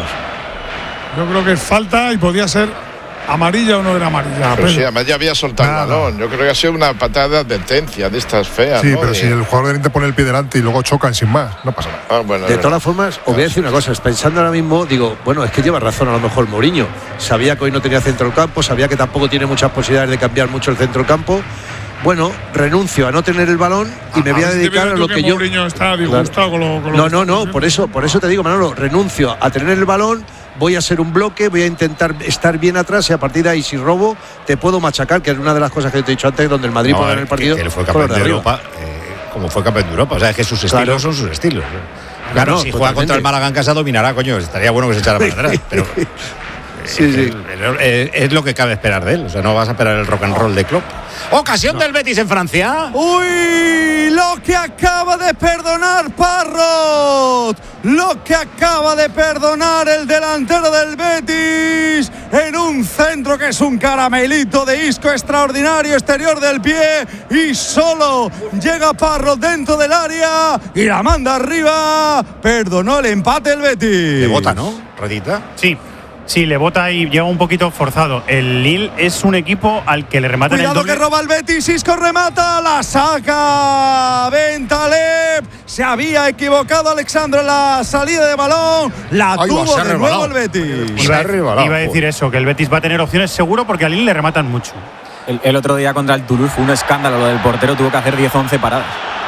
Yo creo que es falta y podía ser amarilla o no era amarilla. Pero sí, Pedro. además ya había soltado Nada. el balón. Yo creo que ha sido una patada de advertencia de estas feas. Sí, ¿no? pero De- si el jugador del Inter pone el pie delante y luego chocan sin más, no pasa nada. Ah, bueno, De es todas formas, os voy a decir una cosa, pensando ahora mismo, digo, bueno, es que lleva razón a lo mejor Mourinho. Sabía que hoy no tenía centro del campo, sabía que tampoco tiene muchas posibilidades de cambiar mucho el centro del campo. Bueno, renuncio a no tener el balón y me voy a ver si te dedicar ves a tú lo que que yo. Mourinho está disgustado con lo- con lo No, que no, está no, haciendo. por eso, por eso te digo, Manolo, renuncio a tener el balón, voy a ser un bloque, voy a intentar estar bien atrás y a partir de ahí, si robo, te puedo machacar, que es una de las cosas que te he dicho antes, donde el Madrid No, puede ganar el que- partido. que él fue con campeón los de arriba. Europa, eh, como fue campeón de Europa. O sea, es que sus estilos Claro. son sus estilos. Claro, No, si juega totalmente. contra el Málaga en casa dominará, coño. Estaría bueno que se echara para atrás. Pero Sí, es, sí. es- es lo que cabe esperar de él. O sea, no vas a esperar el rock and roll de Klopp. Ocasión del Betis en Francia. Uy, lo que acaba de perdonar Parrot, lo que acaba de perdonar el delantero del Betis en un centro que es un caramelito de Isco extraordinario, exterior del pie y solo llega Parrot dentro del área y la manda arriba, perdonó el empate el Betis. Le bota, ¿no? Rodita. Sí. Sí, le bota y llega un poquito forzado. El Lille es un equipo al que le rematan el Cuidado doble. que roba el Betis, Isco remata, la saca Bentaleb, se había equivocado Alexandro en la salida de balón, la Ahí va, tuvo se ha de nuevo rebalado. el Betis. Iba, Se ha rebalado, iba a decir eso, que el Betis va a tener opciones seguro porque al Lille le rematan mucho. El, el otro día contra el Toulouse fue un escándalo. Lo del portero tuvo que hacer diez once paradas.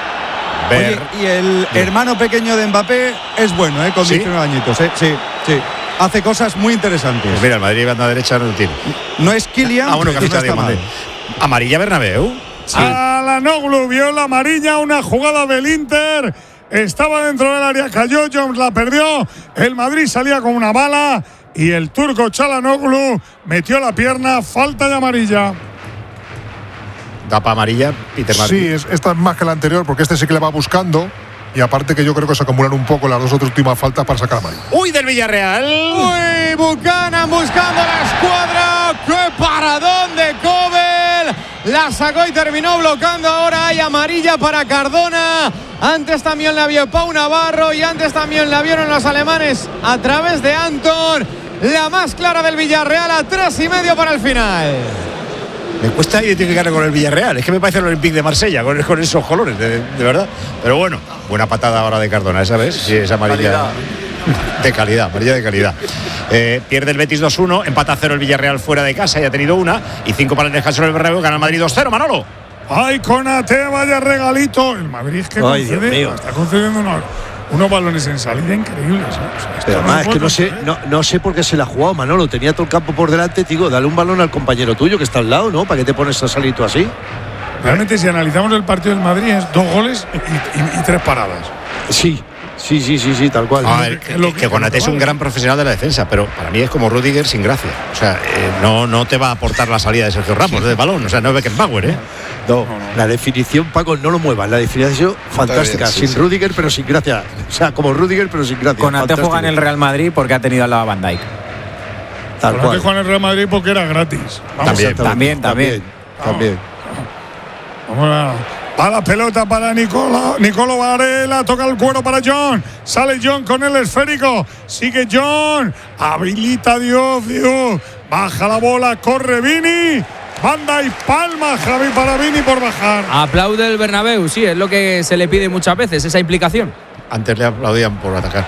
Oye, y el hermano pequeño de Mbappé es bueno, ¿eh? Con ¿Sí? diecinueve añitos, ¿eh? Sí, sí. Hace cosas muy interesantes. Pues mira, el Madrid banda derecha no lo tiene. No es Kylian, Ah, bueno, que pero no está está mal. Diamante. Amarilla Bernabéu. Alanoglu vio la amarilla, una jugada del Inter. Estaba dentro del área, cayó, Jones la perdió. El Madrid salía con una bala y el turco Çalhanoğlu metió la pierna, falta de amarilla. Tapa amarilla, Peter Martin. Sí, es, esta es más que la anterior, porque este sí que le va buscando. Y aparte que yo creo que se acumulan un poco las dos otras últimas faltas para sacar amarilla. Uy, del Villarreal. Uy, Buchanan buscando la escuadra. ¡Qué paradón de Kobel! La sacó y terminó bloqueando. Ahora hay amarilla para Cardona. Antes también la vio Pau Navarro y antes también la vieron los alemanes a través de Anton. La más clara del Villarreal a tres y medio para el final. Me cuesta identificarlo con el Villarreal. Es que me parece el Olympique de Marsella, con, con esos colores, de, de verdad. Pero bueno, buena patada ahora de Cardona, ¿esa vez? Sí, es amarilla. De calidad, amarilla de calidad. Eh, pierde el Betis dos uno, empata a cero el Villarreal fuera de casa, ya ha tenido una. Y cinco para el descanso del Bernabéu, gana el Madrid dos cero, Manolo. Ay, Konate, vaya regalito. El Madrid es que Ay, Dios concede, mío. está concediendo unos, unos balones en salida increíbles. ¿eh? O sea, esto Pero no además, se es que puede no sé, conceder. no, no sé por qué se la ha jugado Manolo. Tenía todo el campo por delante, digo, dale un balón al compañero tuyo que está al lado, ¿no? ¿Para qué te pones a salir tú así? Realmente, si analizamos el partido del Madrid, es dos goles y, y- y tres paradas. Sí, sí, sí, sí, sí, tal cual. A ver, es lo que, que- que Konaté es un gran profesional de la defensa, pero para mí es como Rudiger sin gracia. O sea, eh, no, no te va a aportar la salida de Sergio Ramos del balón. O sea, no es Beckenbauer, ¿eh? No, la definición, Paco, no lo muevas. La definición fantástica. bien, sí, sin sí. Rudiger, pero sin gracia. O sea, como Rudiger, pero sin gracia. Konaté Fantástico. juega en el Real Madrid porque ha tenido al lado a Van Dijk. Tal Konate cual. juega en el Real Madrid porque era gratis. Vamos, También, También, también. También. vamos a, va la pelota para Nicola, Nicolo Varela, toca el cuero para John. Sale John con el esférico. Sigue John. Habilita Dios, Dios. Baja la bola, corre Vini. Banda y palma, Javi, para Vini por bajar. Aplaude el Bernabéu, sí, es lo que se le pide muchas veces, esa implicación. Antes le aplaudían por atacar.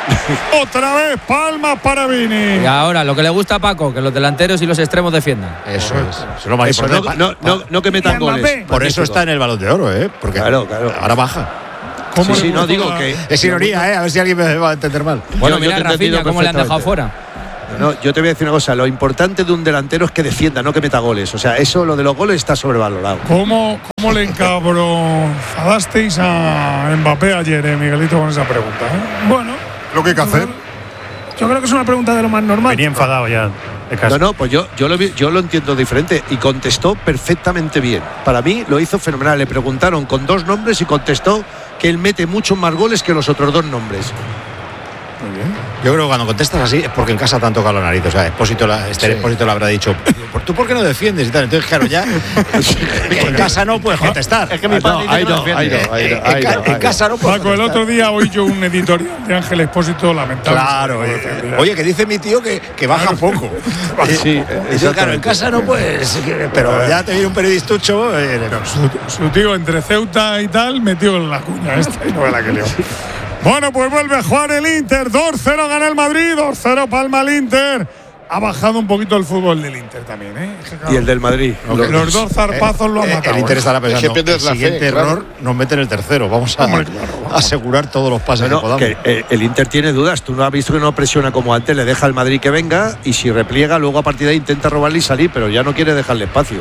Otra vez palmas para Vini. Y ahora, lo que le gusta a Paco, que los delanteros y los extremos defiendan. Eso es. Eso es lo más Eso, importante. no, no, no, no que metan goles. Por eso está en el Balón de Oro, ¿eh? Porque claro, claro. ahora baja. Sí, sí, no digo que. Es ironía, ¿eh? A ver si alguien me va a entender mal. Bueno, Yo- yo mira te he a Rafinha entendido cómo le han dejado perfectamente. fuera. No, yo te voy a decir una cosa, lo importante de un delantero es que defienda, no que meta goles. O sea, eso, lo de los goles está sobrevalorado. ¿Cómo, cómo le encabronadasteis a Mbappé ayer, eh, Miguelito, con esa pregunta? ¿eh? Bueno, Lo que hay que hacer. yo creo que es una pregunta de lo más normal. Venía enfadado ya de casa. No, no, pues yo, yo, lo, vi- yo lo entiendo diferente y contestó perfectamente bien. Para mí lo hizo fenomenal. Le preguntaron con dos nombres y contestó que él mete muchos más goles que los otros dos nombres. Muy bien. Yo creo que cuando contestas así es porque en casa te han tocado la nariz. O sea, Expósito la, este Sí. Expósito le habrá dicho, ¿tú por qué no defiendes? Y tal. Entonces, claro, ya en casa no puedes contestar. Es que mi padre dice ahí que no no, ahí defiende. no, ahí no, En, ahí ca- no, en ahí casa no puedes Paco, el contestar. otro día oí yo un editorial de Ángel Expósito lamentable. Claro, eh, oye, que dice mi tío que, que baja un poco. no. Sí, Entonces, claro, en casa no puedes. que- Pero ya te viene un periodistucho. Eh, no. Su, su tío entre Ceuta y tal metió en la cuña esta y no la que lió. Bueno, pues vuelve a jugar el Inter. dos cero gana el Madrid, dos cero palma el Inter. Ha bajado un poquito el fútbol del Inter también, ¿eh? Es que, claro, Y el del Madrid. los, los dos zarpazos lo han Eh, matado. el Inter ¿eh? estará Es que pensando, el pierdes la fe, siguiente claro. error nos mete en el tercero. Vamos a Hombre, claro, vamos. asegurar todos los pases No, que podamos. que eh, el Inter tiene dudas. Tú no has visto que no presiona como antes, le deja al Madrid que venga y si repliega, luego a partir de ahí intenta robarle y salir, pero ya no quiere dejarle espacio.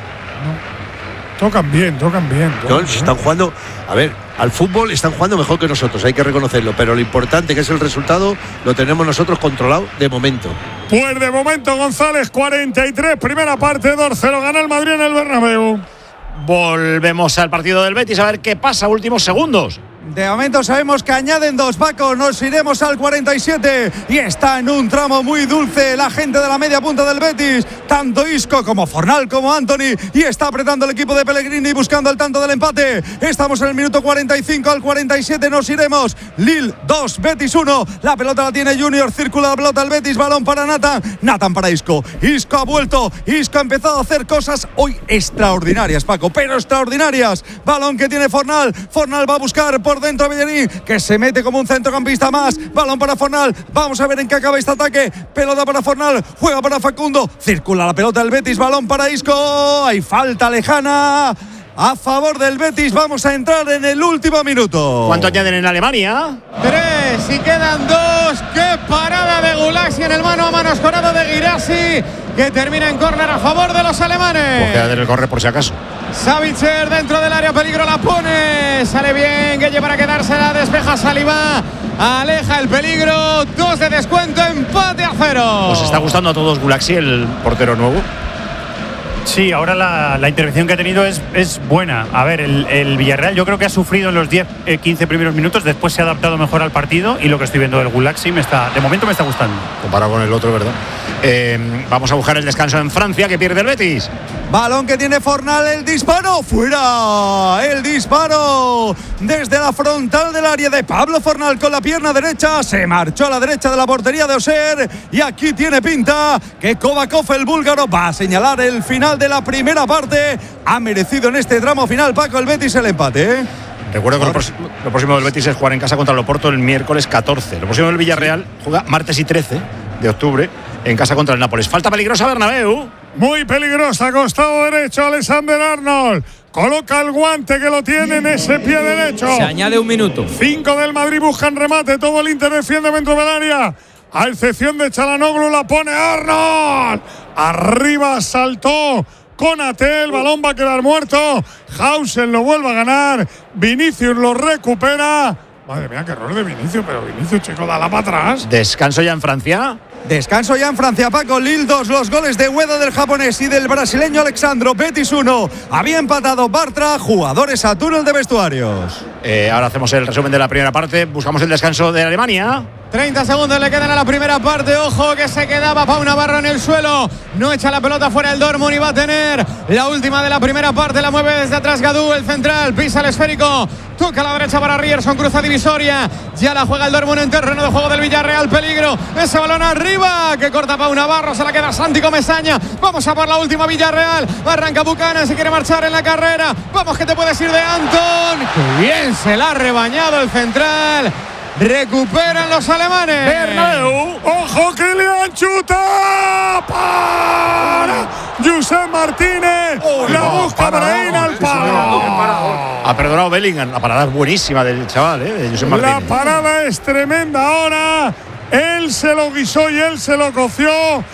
Tocan bien, tocan bien. tocan No, bien. si están jugando, a ver, al fútbol están jugando mejor que nosotros, hay que reconocerlo, pero lo importante que es el resultado lo tenemos nosotros controlado de momento. Pues de momento González, cuarenta y tres, primera parte, dos cero gana el Madrid en el Bernabéu. Volvemos al partido del Betis a ver qué pasa últimos segundos. De momento sabemos que añaden dos, Paco. Nos iremos al cuarenta y siete y está en un tramo muy dulce la gente de la media punta del Betis. Tanto Isco como Fornal como Anthony. Y está apretando el equipo de Pellegrini buscando el tanto del empate. Estamos en el minuto cuarenta y cinco, al cuarenta y siete nos iremos. Lille dos, Betis uno. La pelota la tiene Junior, circula la pelota el Betis, balón para Nathan. Nathan para Isco. Isco ha vuelto. Isco ha empezado a hacer cosas hoy extraordinarias, Paco, pero extraordinarias. Balón que tiene Fornal. Fornal va a buscar por dentro a Bellerín, que se mete como un centrocampista más. Balón para Fornal. Vamos a ver en qué acaba este ataque. Pelota para Fornal. Juega para Facundo. Circula la pelota del Betis. Balón para Isco. Hay falta lejana a favor del Betis. Vamos a entrar en el último minuto. ¿Cuánto añaden en Alemania? Tres y quedan dos. ¡Qué parada de Gulasi en el mano a mano escorado de Girassi! Que termina en córner a favor de los alemanes. Pues quédate en el corre por si acaso. Savitzer dentro del área, peligro la pone. Sale bien, Gueye para quedársela, despeja Saliba. Aleja el peligro. Dos de descuento, empate a cero. ¿Os está gustando a todos Gulaxi, el portero nuevo? Sí, ahora la, la intervención que ha tenido es, es buena. A ver, el, el Villarreal yo creo que ha sufrido en los diez, quince primeros minutos, después se ha adaptado mejor al partido y lo que estoy viendo del Gulaxi me está, de momento me está gustando. Comparado con el otro, ¿verdad? Eh, vamos a buscar el descanso en Francia, que pierde el Betis. Balón que tiene Fornal, el disparo, fuera, el disparo desde la frontal del área de Pablo Fornal con la pierna derecha, se marchó a la derecha de la portería de Oser y aquí tiene pinta que Kovakov, el búlgaro, va a señalar el final de la primera parte. Ha merecido en este tramo final, Paco, el Betis el empate, ¿eh? Recuerdo que lo, próximo, lo próximo del Betis es jugar en casa contra el Oporto el miércoles catorce. Lo próximo del Villarreal juega martes y trece de octubre en casa contra el Nápoles. Falta peligrosa Bernabéu. Muy peligrosa, costado derecho, Alexander Arnold. Coloca el guante que lo tiene en ese pie derecho. Se añade un minuto. Cinco del Madrid buscan remate. Todo el Inter defiende dentro del área. A excepción de Çalhanoğlu, la pone Arnold. Arriba saltó Konaté. El balón va a quedar muerto. Hausen lo vuelve a ganar. Vinicius lo recupera. Madre mía, qué error de Vinicius. Pero Vinicius, chico, dala para atrás. Descanso ya en Francia. Descanso ya en Francia, Paco. Lille dos, los goles de Ueda del japonés y del brasileño Alexandro. Betis uno. Había empatado Bartra, jugadores a túnel de vestuarios. Eh, ahora hacemos el resumen de la primera parte. Buscamos el descanso de Alemania. treinta segundos le quedan a la primera parte. Ojo que se quedaba Pau Navarro en el suelo. No echa la pelota fuera el Dortmund y va a tener la última de la primera parte. La mueve desde atrás Gadú, el central. Pisa el esférico. Toca a la derecha para Rierson. Cruza divisoria. Ya la juega el Dortmund en terreno de juego del Villarreal. Peligro. Ese balón arriba que corta Pau Navarro. Se la queda Santi Comesaña. Vamos a por la última Villarreal. Arranca Buchanan. Se quiere marchar en la carrera. Vamos que te puedes ir de Anton. Qué bien se la ha rebañado el central. Recuperan los alemanes. Bernabéu. Ojo que le han chutado para Josep Martínez. Oh, la no, busca Brahim al palo. Ha perdonado Bellingham. La parada es buenísima del chaval, ¿eh? De Josep Martínez. La parada es tremenda ahora. Él se lo guisó y él se lo coció.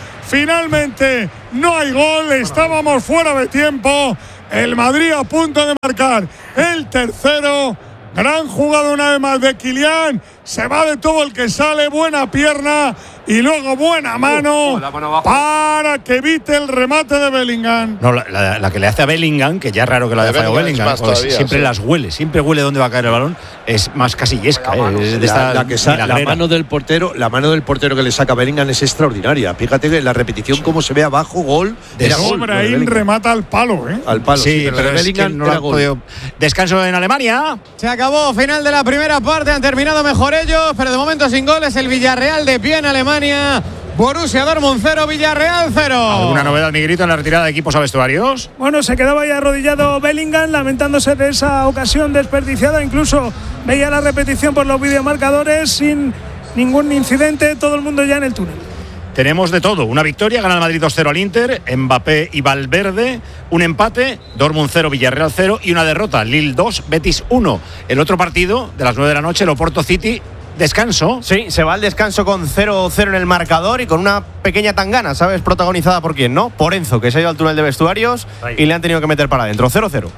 Finalmente no hay gol. Estábamos fuera de tiempo. El Madrid a punto de marcar el tercero. Gran jugada una vez más de Kylian. Se va de todo el que sale. Buena pierna. Y luego buena mano uh, mano para que evite el remate de Bellingham. No, la, la, la que le hace a Bellingham, que ya es raro que la haya fallado Bellingham, todavía, siempre sí. las huele, siempre huele dónde va a caer el balón, es más casillesca. La, eh, de esta la, la, que sa- la mano del portero, la mano del portero que le saca a Bellingham es extraordinaria. Fíjate que la repetición sí. cómo se ve abajo, gol. De Brahim remata al palo, ¿eh? Al palo, sí, sí pero, pero Bellingham no era gol. Descanso en Alemania. Se acabó, final de la primera parte, han terminado mejor ellos, pero de momento sin goles. El Villarreal de pie en Alemania. Borussia Dortmund cero, Villarreal cero. ¿Alguna novedad, Miguelito, en la retirada de equipos a vestuarios? Bueno, se quedaba ya arrodillado Bellingham, lamentándose de esa ocasión desperdiciada. Incluso veía la repetición por los videomarcadores sin ningún incidente. Todo el mundo ya en el túnel. Tenemos de todo. Una victoria, gana el Madrid dos cero al Inter, Mbappé y Valverde. Un empate, Dortmund cero, Villarreal cero. Y una derrota, Lille dos, Betis uno. El otro partido de las nueve de la noche, el Oporto City. Descanso. Sí, se va al descanso con cero cero en el marcador y con una pequeña tangana, ¿sabes? Protagonizada por quién, ¿no? Por Enzo, que se ha ido al túnel de vestuarios Ay. y le han tenido que meter para adentro. cero cero.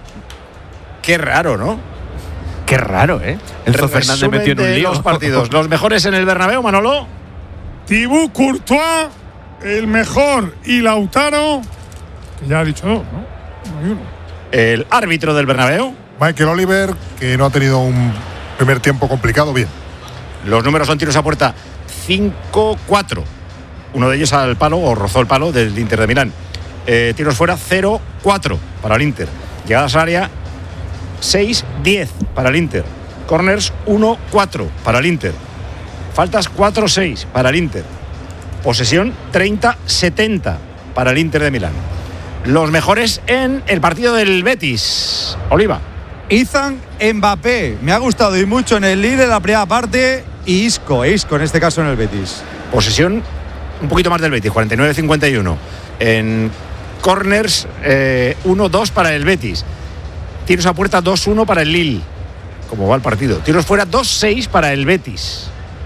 Qué raro, ¿no? Qué raro, ¿eh? Enzo Fernández metió en un lío. Los partidos. Los mejores en el Bernabéu, Manolo. Thibaut Courtois, el mejor, y Lautaro, que ya ha dicho dos, ¿no? No hay uno. El árbitro del Bernabéu. Michael Oliver, que no ha tenido un primer tiempo complicado, bien. Los números son tiros a puerta cinco cuatro. Uno de ellos al palo, o rozó el palo, del Inter de Milán. Eh, tiros fuera cero cuatro para el Inter. Llegadas al área seis diez para el Inter. Corners uno cuatro para el Inter. Faltas cuatro seis para el Inter. Posesión treinta setenta para el Inter de Milán. Los mejores en el partido del Betis. Oliva. Ethan Mbappé, me ha gustado y mucho en el Lille en la primera parte, y Isco, Isco en este caso en el Betis. Posesión un poquito más del Betis, cuarenta y nueve cincuenta y uno. En corners eh, uno dos para el Betis. Tiros a puerta dos uno para el Lille. ¿Cómo va el partido? Tiros fuera dos seis para el Betis.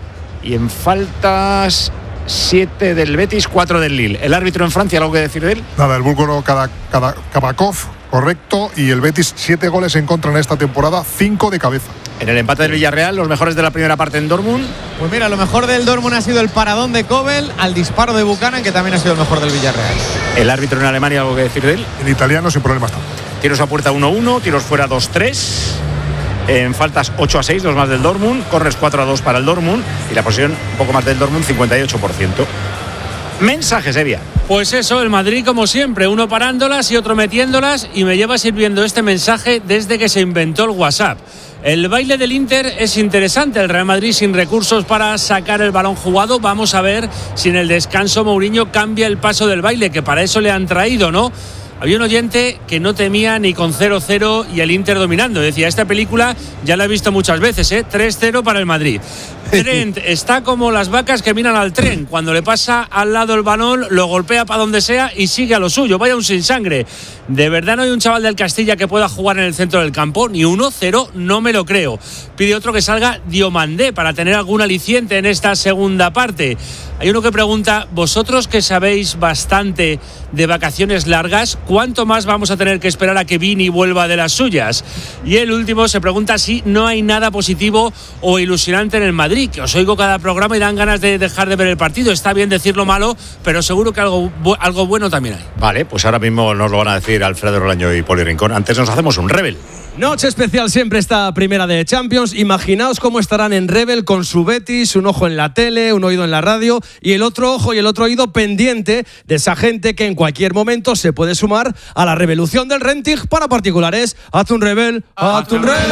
Y en faltas siete del Betis, cuatro del Lille. ¿El árbitro en Francia, algo que decir de él? Nada, el búlgaro Kabakov, correcto, y el Betis siete goles en contra en esta temporada, cinco de cabeza. En el empate del Villarreal, los mejores de la primera parte en Dortmund. Pues mira, lo mejor del Dortmund ha sido el paradón de Kobel al disparo de Buchanan, que también ha sido el mejor del Villarreal. ¿El árbitro en Alemania, algo que decir de él? El italiano sin problemas tampoco. Tiros a puerta uno uno, tiros fuera dos tres. En faltas ocho a seis, dos más del Dortmund. Corres cuatro a dos para el Dortmund. Y la posición un poco más del Dortmund, cincuenta y ocho por ciento. Mensajes, Evia. Pues eso, el Madrid como siempre, uno parándolas y otro metiéndolas, y me lleva sirviendo este mensaje desde que se inventó el WhatsApp. El baile del Inter es interesante, el Real Madrid sin recursos para sacar el balón jugado. Vamos a ver si en el descanso Mourinho cambia el paso del baile, que para eso le han traído, ¿no? Había un oyente que no temía ni con cero cero y el Inter dominando. Decía, esta película ya la he visto muchas veces, ¿eh? tres cero para el Madrid. Trent está como las vacas que miran al tren. Cuando le pasa al lado el balón, lo golpea para donde sea y sigue a lo suyo. Vaya un sin sangre. ¿De verdad no hay un chaval del Castilla que pueda jugar en el centro del campo? Ni uno, cero, no me lo creo. Pide otro que salga Diomandé para tener algún aliciente en esta segunda parte. Hay uno que pregunta, vosotros que sabéis bastante de vacaciones largas, ¿cuánto más vamos a tener que esperar a que Vini vuelva de las suyas? Y el último se pregunta si no hay nada positivo o ilusionante en el Madrid, que os oigo cada programa y dan ganas de dejar de ver el partido. Está bien decirlo malo, pero seguro que algo, algo bueno también hay. Vale, pues ahora mismo nos lo van a decir Alfredo Rolaño y Poli Rincón. Antes nos hacemos un Rebel. Noche especial siempre esta primera de Champions. Imaginaos cómo estarán en Rebel con su Betis, un ojo en la tele, un oído en la radio y el otro ojo y el otro oído pendiente de esa gente que en cualquier momento se puede sumar a la revolución del renting para particulares. Haz un Rebel, haz un Rebel.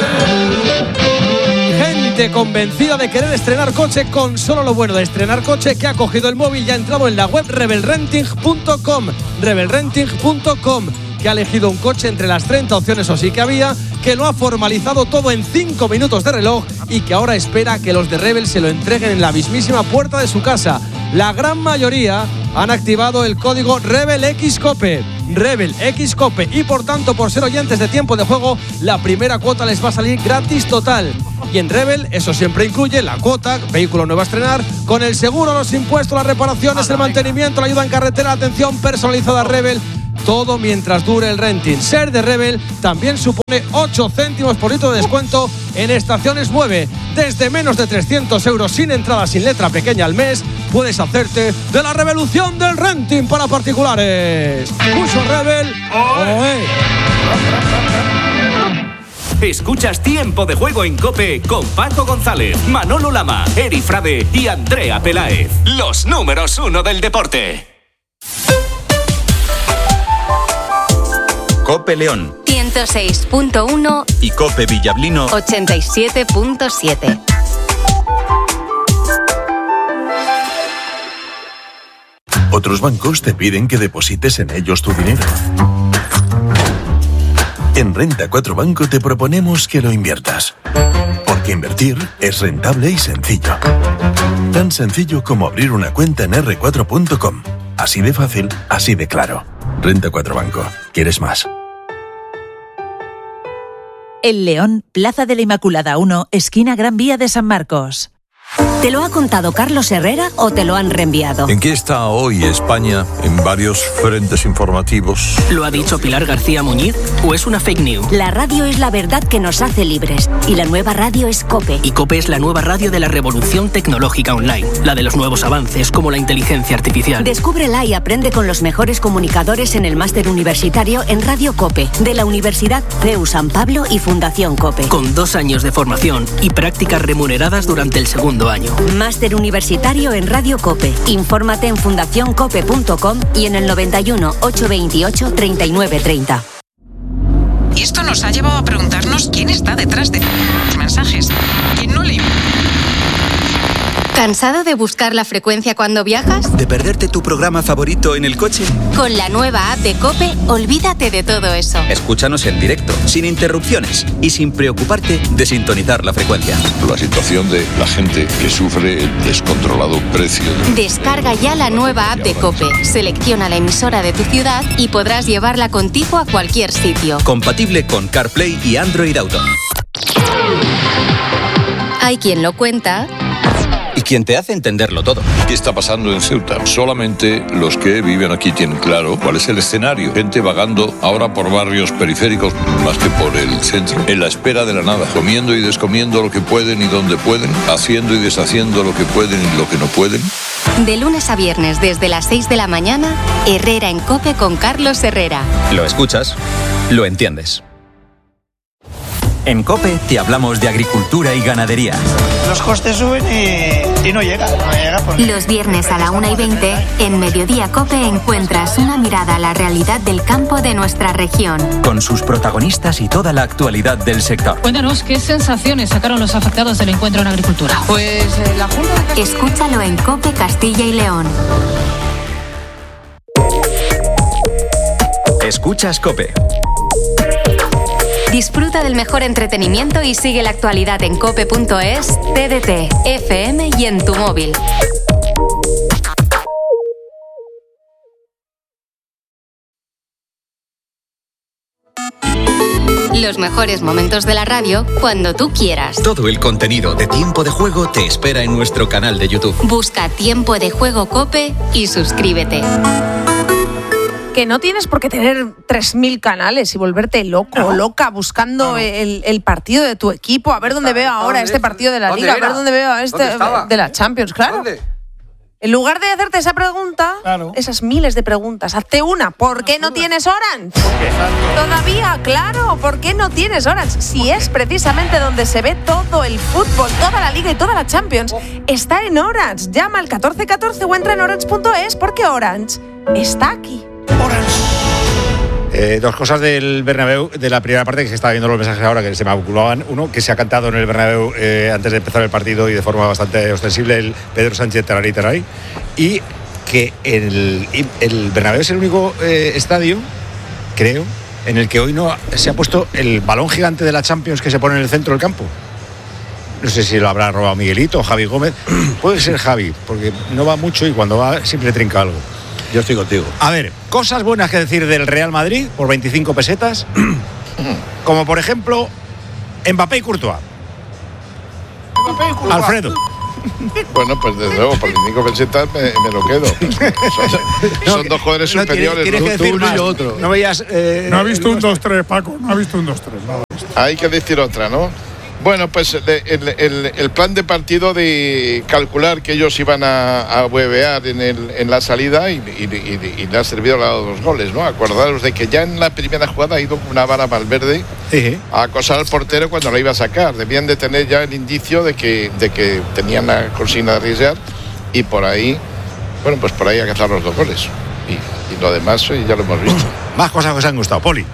Gente convencida de querer estrenar coche con solo lo bueno de estrenar coche, que ha cogido el móvil y ha entrado en la web rebel renting punto com. rebel renting punto com. que ha elegido un coche entre las treinta opciones o sí que había, que lo ha formalizado todo en cinco minutos de reloj y que ahora espera que los de Rebel se lo entreguen en la mismísima puerta de su casa. La gran mayoría han activado el código Rebel X Cope. Rebel X Cope, y por tanto, por ser oyentes de Tiempo de Juego, la primera cuota les va a salir gratis total. Y en Rebel eso siempre incluye la cuota, vehículo nuevo a estrenar, con el seguro, los impuestos, las reparaciones, el mantenimiento, la ayuda en carretera, atención personalizada Rebel. Todo mientras dure el renting. Ser de Rebel también supone ocho céntimos por litro de descuento en estaciones nueve. Desde menos de trescientos euros sin entrada, sin letra pequeña al mes, puedes hacerte de la revolución del renting para particulares. Curso Rebel. ¡Oe! Escuchas Tiempo de Juego en COPE con Paco González, Manolo Lama, Eri Frade y Andrea Peláez. Los números uno del deporte. COPE León ciento seis punto uno y COPE Villablino ochenta y siete punto siete. Otros bancos te piden que deposites en ellos tu dinero. En Renta cuatro Banco te proponemos que lo inviertas. Porque invertir es rentable y sencillo. Tan sencillo como abrir una cuenta en erre cuatro punto com. Así de fácil, así de claro. Renta cuatro Banco. ¿Quieres más? El León, Plaza de la Inmaculada uno, esquina Gran Vía de San Marcos. ¿Te lo ha contado Carlos Herrera o te lo han reenviado? ¿En qué está hoy España en varios frentes informativos? ¿Lo ha dicho Pilar García Muñiz o es una fake news? La radio es la verdad que nos hace libres y la nueva radio es COPE. Y COPE es la nueva radio de la revolución tecnológica online, la de los nuevos avances como la inteligencia artificial. Descúbrela y aprende con los mejores comunicadores en el máster universitario en Radio COPE de la Universidad C E U San Pablo y Fundación COPE. Con dos años de formación y prácticas remuneradas durante el segundo año. Máster universitario en Radio COPE. Infórmate en fundación cope punto com y en el noventa y uno, ochocientos veintiocho, treinta y nueve treinta. Y esto nos ha llevado a preguntarnos quién está detrás de los mensajes. ¿Quién no le... ¿Cansado de buscar la frecuencia cuando viajas? ¿De perderte tu programa favorito en el coche? Con la nueva app de COPE, olvídate de todo eso. Escúchanos en directo, sin interrupciones y sin preocuparte de sintonizar la frecuencia. La situación de la gente que sufre el descontrolado precio. Descarga ya la nueva app de COPE, selecciona la emisora de tu ciudad y podrás llevarla contigo a cualquier sitio. Compatible con CarPlay y Android Auto. Hay quien lo cuenta y quien te hace entenderlo todo. ¿Qué está pasando en Ceuta? Solamente los que viven aquí tienen claro cuál es el escenario. Gente vagando ahora por barrios periféricos más que por el centro, en la espera de la nada, comiendo y descomiendo lo que pueden y donde pueden, haciendo y deshaciendo lo que pueden y lo que no pueden. De lunes a viernes desde las seis de la mañana, Herrera en COPE con Carlos Herrera. Lo escuchas, lo entiendes. En COPE te hablamos de agricultura y ganadería. Los costes suben y, y no llega, no llega porque... Los viernes a la una y veinte, en Mediodía COPE encuentras una mirada a la realidad del campo de nuestra región. Con sus protagonistas y toda la actualidad del sector. Cuéntanos, ¿qué sensaciones sacaron los afectados del encuentro en agricultura? Pues eh, la Junta de... Escúchalo en COPE Castilla y León. Escuchas COPE. Disfruta del mejor entretenimiento y sigue la actualidad en cope punto es, T D T, F M y en tu móvil. Los mejores momentos de la radio cuando tú quieras. Todo el contenido de Tiempo de Juego te espera en nuestro canal de YouTube. Busca Tiempo de Juego COPE y suscríbete. Que no tienes por qué tener tres mil canales y volverte loco o loca buscando no. el, el partido de tu equipo, a ver dónde veo ahora este partido de la Liga, a ver dónde veo a este de la Champions, claro. ¿Dónde? En lugar de hacerte esa pregunta, claro. esas miles de preguntas, hazte una. ¿Por qué no tienes Orange? ¿Por qué? Todavía, claro, ¿por qué no tienes Orange? Si es precisamente donde se ve todo el fútbol, toda la Liga y toda la Champions, está en Orange. Llama al catorce catorce o entra en orange punto es porque Orange está aquí. Eh, dos cosas del Bernabéu, de la primera parte, que se estaba viendo los mensajes ahora que se me acumulaban. Uno, que se ha cantado en el Bernabéu eh, antes de empezar el partido y de forma bastante ostensible el Pedro Sánchez Tararí Tararí. Y que el, el Bernabéu es el único eh, estadio creo, en el que hoy no se ha puesto el balón gigante de la Champions que se pone en el centro del campo. No sé si lo habrá robado Miguelito o Javi Gómez. Puede ser Javi, porque no va mucho y cuando va siempre trinca algo. Yo estoy contigo. A ver, cosas buenas que decir del Real Madrid por veinticinco pesetas. Como por ejemplo, Mbappé y Courtois. Mbappé y Courtois. Alfredo. Bueno, pues desde luego, por veinticinco pesetas me, me lo quedo. Son, no, son dos jugadores no, superiores. Tienes, tienes ¿no? que decir Uno más. y otro. No veías. Eh, no ha visto un dos tres, Paco. No ha visto un dos tres. No. Hay que decir otra, ¿no? Bueno, pues el, el, el plan de partido de calcular que ellos iban a, a huevear en, el, en la salida y, y, y, y le ha servido, le ha dado dos goles, ¿no? Acordaros de que ya en la primera jugada ha ido con una vara Valverde sí. a acosar al portero cuando la iba a sacar. Debían de tener ya el indicio de que, de que tenían la consigna de arriesgar y por ahí, bueno, pues por ahí a cazar los dos goles. Y, y lo demás ya lo hemos visto. Más cosas que os han gustado, Poli.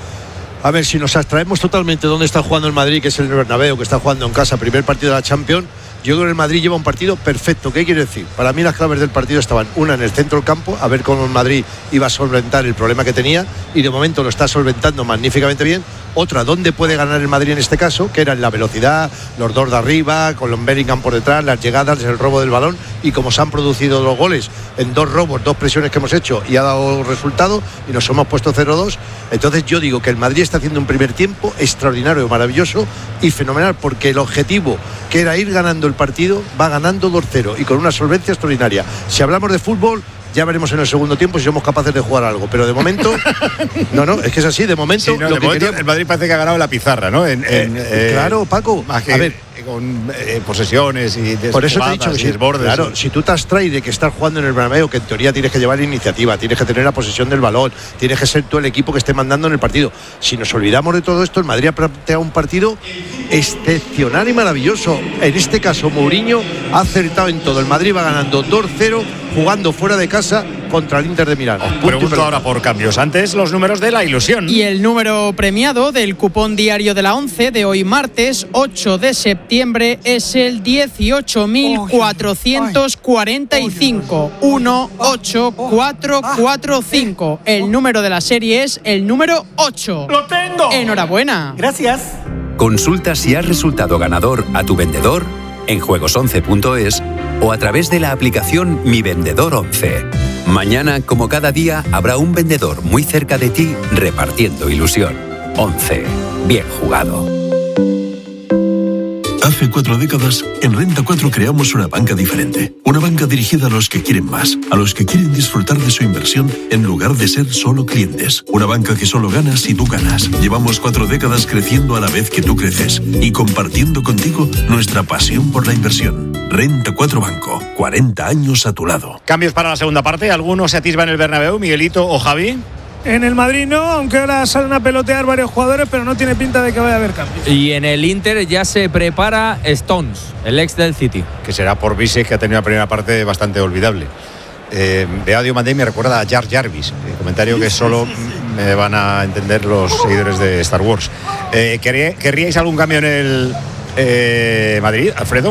A ver, si nos abstraemos totalmente dónde está jugando el Madrid, que es el Bernabéu, que está jugando en casa, primer partido de la Champions, yo creo que el Madrid lleva un partido perfecto. ¿Qué quiere decir? Para mí las claves del partido estaban, una en el centro del campo, a ver cómo el Madrid iba a solventar el problema que tenía, y de momento lo está solventando magníficamente bien. Otra, ¿dónde puede ganar el Madrid en este caso? Que era en la velocidad, los dos de arriba, con los Bellingham por detrás, las llegadas, el robo del balón, y como se han producido los goles en dos robos, dos presiones que hemos hecho y ha dado resultado y nos hemos puesto cero dos, entonces yo digo que el Madrid está haciendo un primer tiempo extraordinario, maravilloso y fenomenal, porque el objetivo que era ir ganando el partido va ganando dos cero y con una solvencia extraordinaria. Si hablamos de fútbol, ya veremos en el segundo tiempo si somos capaces de jugar algo, pero de momento no, no, es que es así, de momento, sí, no, lo de que momento quería... el Madrid parece que ha ganado la pizarra, ¿no? En, en, eh, eh, claro, Paco, más que, a ver, con eh, posesiones y por eso te he dicho que si, desbordes, claro, sí. si tú te abstraes de que estás jugando en el Bernabéu, que en teoría tienes que llevar la iniciativa, tienes que tener la posesión del balón, tienes que ser tú el equipo que esté mandando en el partido. Si nos olvidamos de todo esto, el Madrid ha planteado un partido excepcional y maravilloso. En este caso, Mourinho ha acertado en todo. El Madrid va ganando dos cero, jugando fuera de casa contra el Inter de Milán. Os pregunto ahora por cambios. Antes los números de la ilusión. Y el número premiado del cupón diario de la once de hoy martes ocho de septiembre es el dieciocho mil cuatrocientos cuarenta y cinco. uno ocho cuatro cuatro cinco. El número de la serie es el número ocho. ¡Lo tengo! Enhorabuena. Gracias. Consulta si has resultado ganador a tu vendedor en juegos once punto es o a través de la aplicación Mi Vendedor once. Mañana, como cada día, habrá un vendedor muy cerca de ti repartiendo ilusión. once. Bien jugado. Hace cuatro décadas, en Renta cuatro creamos una banca diferente. Una banca dirigida a los que quieren más, a los que quieren disfrutar de su inversión en lugar de ser solo clientes. Una banca que solo gana si tú ganas. Llevamos cuatro décadas creciendo a la vez que tú creces y compartiendo contigo nuestra pasión por la inversión. Renta cuatro Banco, cuarenta años a tu lado. Cambios para la segunda parte. ¿Alguno se atisba en el Bernabéu, Miguelito o Javi? En el Madrid no, aunque ahora salen a pelotear varios jugadores, pero no tiene pinta de que vaya a haber cambios. Y en el Inter ya se prepara Stones, el ex del City. Que será por Bisek, que ha tenido una primera parte bastante olvidable. Eh, Veo a Diomandé y me recuerda a Jar Jarvis, el comentario que solo me van a entender los seguidores de Star Wars. Eh, ¿Querríais algún cambio en el eh, Madrid, Alfredo?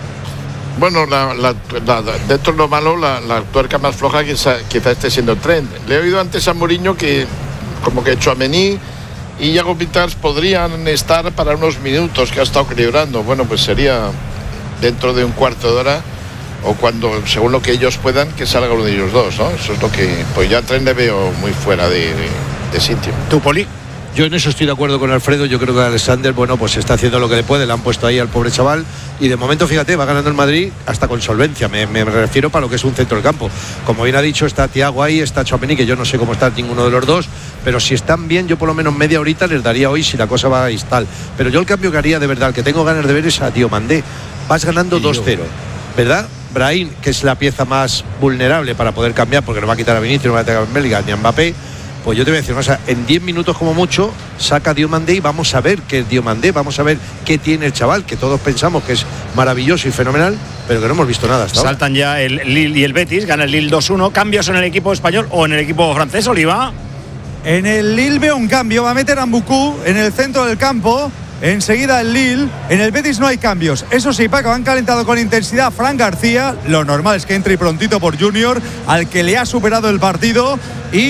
Bueno, la, la, la, dentro de lo malo, la, la tuerca más floja quizá, quizá esté siendo Trent. Le he oído antes a Mourinho que como que Tchouaméni y Iago Vitas podrían estar para unos minutos que ha estado equilibrando. Bueno, pues sería dentro de un cuarto de hora o cuando, según lo que ellos puedan, que salga uno de ellos dos, ¿no? Eso es lo que, pues ya Trent le veo muy fuera de, de, de sitio. ¿Tú, Poli? Yo en eso estoy de acuerdo con Alfredo. Yo creo que Alexander, bueno, pues está haciendo lo que le puede. Le han puesto ahí al pobre chaval. Y de momento, fíjate, va ganando el Madrid hasta con solvencia. Me, me refiero para lo que es un centro del campo. Como bien ha dicho, está Thiago ahí, está Tchouaméni, que yo no sé cómo está ninguno de los dos. Pero si están bien, yo por lo menos media horita les daría hoy si la cosa va a ir tal. Pero yo el cambio que haría de verdad, el que tengo ganas de ver es a Diomandé. Vas ganando dos cero, ¿verdad? Brahim, que es la pieza más vulnerable para poder cambiar, porque no va a quitar a Vinicius, no va a quitar a Bellingham ni a Mbappé. Pues yo te voy a decir, o sea, en diez minutos como mucho saca Diomandé y vamos a ver qué es Diomandé, vamos a ver qué tiene el chaval, que todos pensamos que es maravilloso y fenomenal, pero que no hemos visto nada hasta ahora. Saltan ya el Lille y el Betis, gana el Lille dos uno. ¿Cambios en el equipo español o en el equipo francés, Oliva? En el Lille veo un cambio, va a meter a Mbuku en el centro del campo. Enseguida el Lille. En el Betis no hay cambios. Eso sí, Paco, han calentado con intensidad Fran García. Lo normal es que entre prontito por Junior, al que le ha superado el partido. Y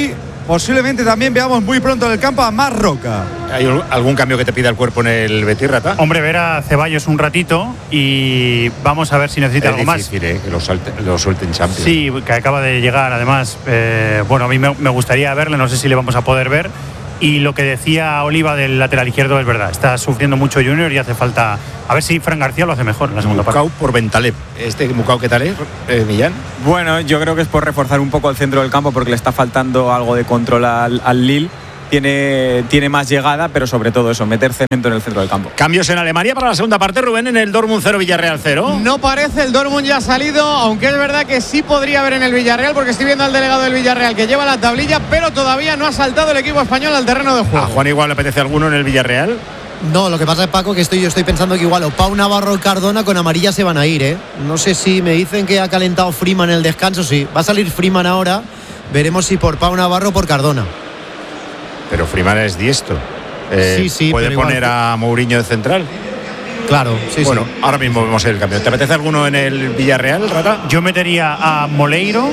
posiblemente también veamos muy pronto en el campo a Marc Roca. ¿Hay algún cambio que te pida el cuerpo en el Betis, Rata? Hombre, ver a Ceballos un ratito y vamos a ver si necesita es algo difícil, más. Eh, que lo, salte, lo suelte en Champions. Sí, que acaba de llegar, además. Eh, bueno, a mí me, me gustaría verle, no sé si le vamos a poder ver. Y lo que decía Oliva del lateral izquierdo es verdad. Está sufriendo mucho Junior y hace falta. A ver si Fran García lo hace mejor en la segunda parte. Mucau por Bentaleb. ¿Este Mucau qué tal es, eh, Millán? Bueno, yo creo que es por reforzar un poco el centro del campo porque le está faltando algo de control al, al Lille. Tiene, tiene más llegada, pero sobre todo eso, meter cemento en el centro del campo. Cambios en Alemania para la segunda parte, Rubén, en el Dortmund cero, Villarreal cero. No parece, el Dortmund ya ha salido, aunque es verdad que sí podría haber en el Villarreal, porque estoy viendo al delegado del Villarreal que lleva la tablilla, pero todavía no ha saltado el equipo español al terreno de juego. ¿A Juan igual le apetece alguno en el Villarreal? No, lo que pasa es, Paco, que estoy, yo estoy pensando que igual o Pau Navarro o Cardona con amarilla se van a ir, ¿eh? No sé si me dicen que ha calentado Freeman en el descanso, sí. Va a salir Freeman ahora, veremos si por Pau Navarro o por Cardona. Pero Freeman es diestro. Eh, sí, sí. ¿Puede poner igual a Mourinho de central? Claro, sí, bueno, sí. Ahora mismo vemos el cambio. ¿Te apetece alguno en el Villarreal, Rata? Yo metería a Moleiro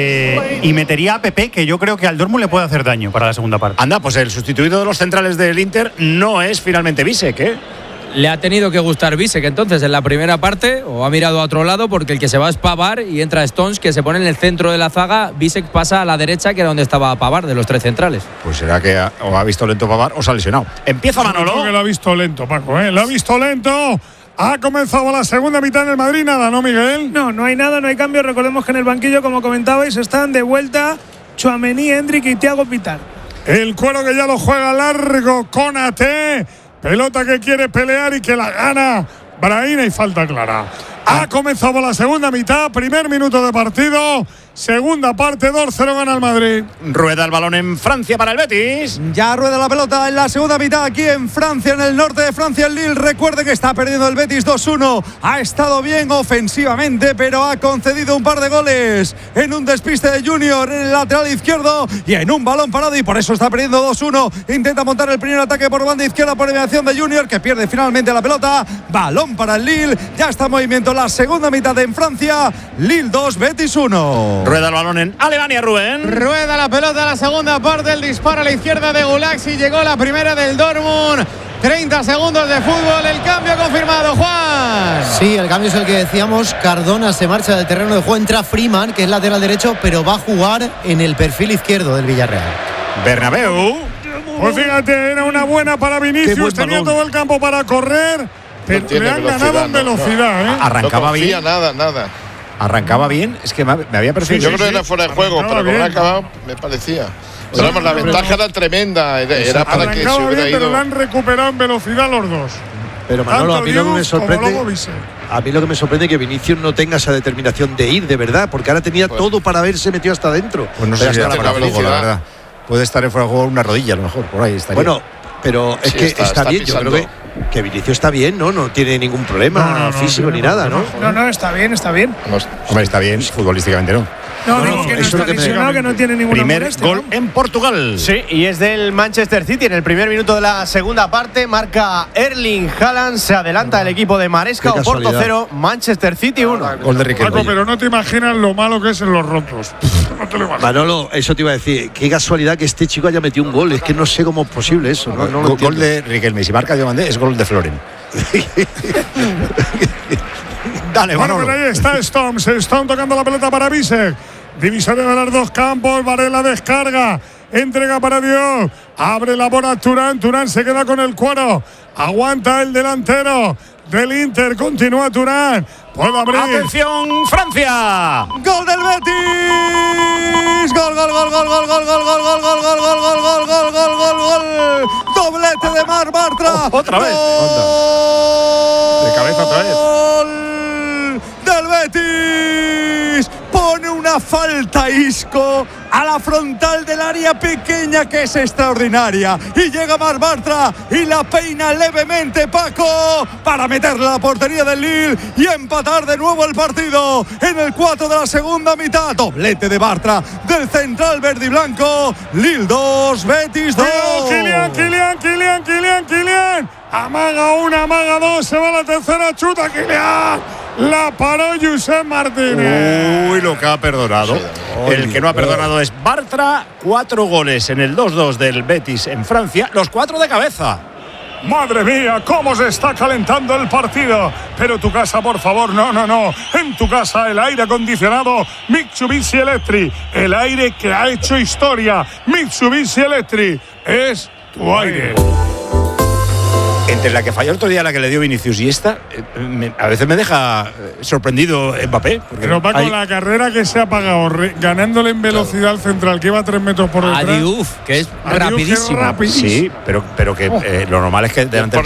eh, y metería a Pepe, que yo creo que al Dortmund le puede hacer daño para la segunda parte. Anda, pues el sustituido de los centrales del Inter no es finalmente Bisek, ¿eh? Le ha tenido que gustar Bisek entonces en la primera parte, o ha mirado a otro lado, porque el que se va es Pavard y entra Stones, que se pone en el centro de la zaga. Bisek pasa a la derecha, que era donde estaba Pavard, de los tres centrales. Pues será que ha, o ha visto lento Pavard o se ha lesionado. Empieza Manolo. Creo que lo ha visto lento, Paco, ¿eh? Lo ha visto lento. Ha comenzado la segunda mitad en el Madrid, nada, ¿no, Miguel? No, no hay nada, no hay cambio. Recordemos que en el banquillo, como comentabais, están de vuelta Tchouaméni, Endrick y Thiago Pittar. El Cuero que ya lo juega largo, Konaté. Pelota que quiere pelear y que la gana Brahim, y falta clara. Ha comenzado la segunda mitad, primer minuto de partido, segunda parte, dos cero gana el Madrid. Rueda el balón en Francia para el Betis. Ya rueda la pelota en la segunda mitad aquí en Francia, en el norte de Francia, el Lille. Recuerde que está perdiendo el Betis dos uno. Ha estado bien ofensivamente, pero ha concedido un par de goles en un despiste de Junior en el lateral izquierdo y en un balón parado, y por eso está perdiendo dos uno. Intenta montar el primer ataque por banda izquierda por mediación de Junior, que pierde finalmente la pelota. Balón para el Lille. Ya está en movimiento la segunda mitad en Francia. Lille dos, Betis uno. Rueda el balón en Alemania, Rubén. Rueda la pelota, la segunda parte, el disparo a la izquierda de Gulaxi, llegó la primera del Dortmund. treinta segundos de fútbol, el cambio confirmado, Juan. Sí, el cambio es el que decíamos. Cardona se marcha del terreno de juego, entra Freeman, que es lateral derecho, pero va a jugar en el perfil izquierdo del Villarreal. Bernabéu. Pues fíjate, era una buena para Vinicius, tenía todo el campo para correr, pero no le han ganado en velocidad, no, ¿eh? Arrancaba no bien. Nada, nada. Arrancaba bien, es que me había parecido. Sí, yo sí, creo que sí. era fuera de juego, Arrancaba pero como bien. ha acabado, me parecía. Pero vamos, la ventaja era tremenda, era, era para que se Arrancaba hubiera bien, pero ido. le han recuperado en velocidad los dos. Pero Manolo, a mí lo que me Diouf como sorprende, luego Bisek. a mí lo que me sorprende es que Vinicius no tenga esa determinación de ir, de verdad, porque ahora tenía Pues- todo para haberse metido hasta adentro. Pues no sé Pero si hasta era la fuera de juego, la velocidad. verdad. Puede estar en fuera de juego una rodilla, a lo mejor, por ahí estaría. Bueno, pero es Sí, que está- está, está bien, yo creo pisando. que, que Vinicius está bien, ¿no? No tiene ningún problema No, no, no, físico no, ni no, nada, no, ¿no? No, no, está bien, está bien. Hombre, está bien, futbolísticamente no. No, No, no, no, que no eso es lo está que me- lesionado, que no tiene ninguna Primer molestia, gol ¿no? en Portugal. Sí, y es del Manchester City. En el primer minuto de la segunda parte marca Erling Haaland. Se adelanta el equipo de Maresca. Qué Oporto casualidad. cero, Manchester City uno. Gol de Riquelme. Paco, pero no te imaginas lo malo que es en los rotos. No te lo imaginas. Manolo, eso te iba a decir, qué casualidad que este chico haya metido un gol, es que no sé cómo es posible eso, no, no lo Gol- gol entiendo. de Riquelme. Si marca Diomandé, es gol de Floren. Dale, Bueno, Manolo. pero ahí está Stones. Stone tocando la pelota para Bisek. Divisoria de los dos campos. Varela descarga. Entrega para Dios. Abre la bola Turán. Turán se queda con el cuero. Aguanta el delantero del Inter. Continúa Turán. Puede abrir. Atención, Francia. Gol del Betis. Gol, gol, gol, gol, gol, gol, gol, gol, gol, gol, gol, gol, gol, gol, gol, gol, gol, gol. Doblete de Marc Bartra. Oh, otra vez. Gol De cabeza otra vez. del Betis. Pone una falta Isco a la frontal del área pequeña, que es extraordinaria, y llega Marc Bartra y la peina levemente Paco para meterla a la portería del Lille y empatar de nuevo el partido en el cuatro de la segunda mitad. Doblete de Bartra del central verde y blanco. Lille dos, Betis dos. Kylian, Kylian, Kylian, Kylian, Kylian. Amaga una, amaga dos. Se va la tercera. Chuta Kylian. La paró Josep Martínez. Uy, lo que ha perdonado. El que no ha perdonado es Bartra. Cuatro goles en el dos dos del Betis en Francia. Los cuatro de cabeza. Madre mía, cómo se está calentando el partido. Pero tu casa, por favor, no, no, no. En tu casa el aire acondicionado Mitsubishi Electric. El aire que ha hecho historia. Mitsubishi Electric es tu aire. Entre la que falló el otro día, la que le dio Vinicius y esta, eh, me, a veces me deja eh, sorprendido Mbappé. Pero Paco, hay... la carrera que se ha pagado re, ganándole en velocidad al central, que iba a tres metros por detrás. A Diouf, que es rapidísimo. rapidísimo. Sí, pero, pero que eh, lo normal es que delante del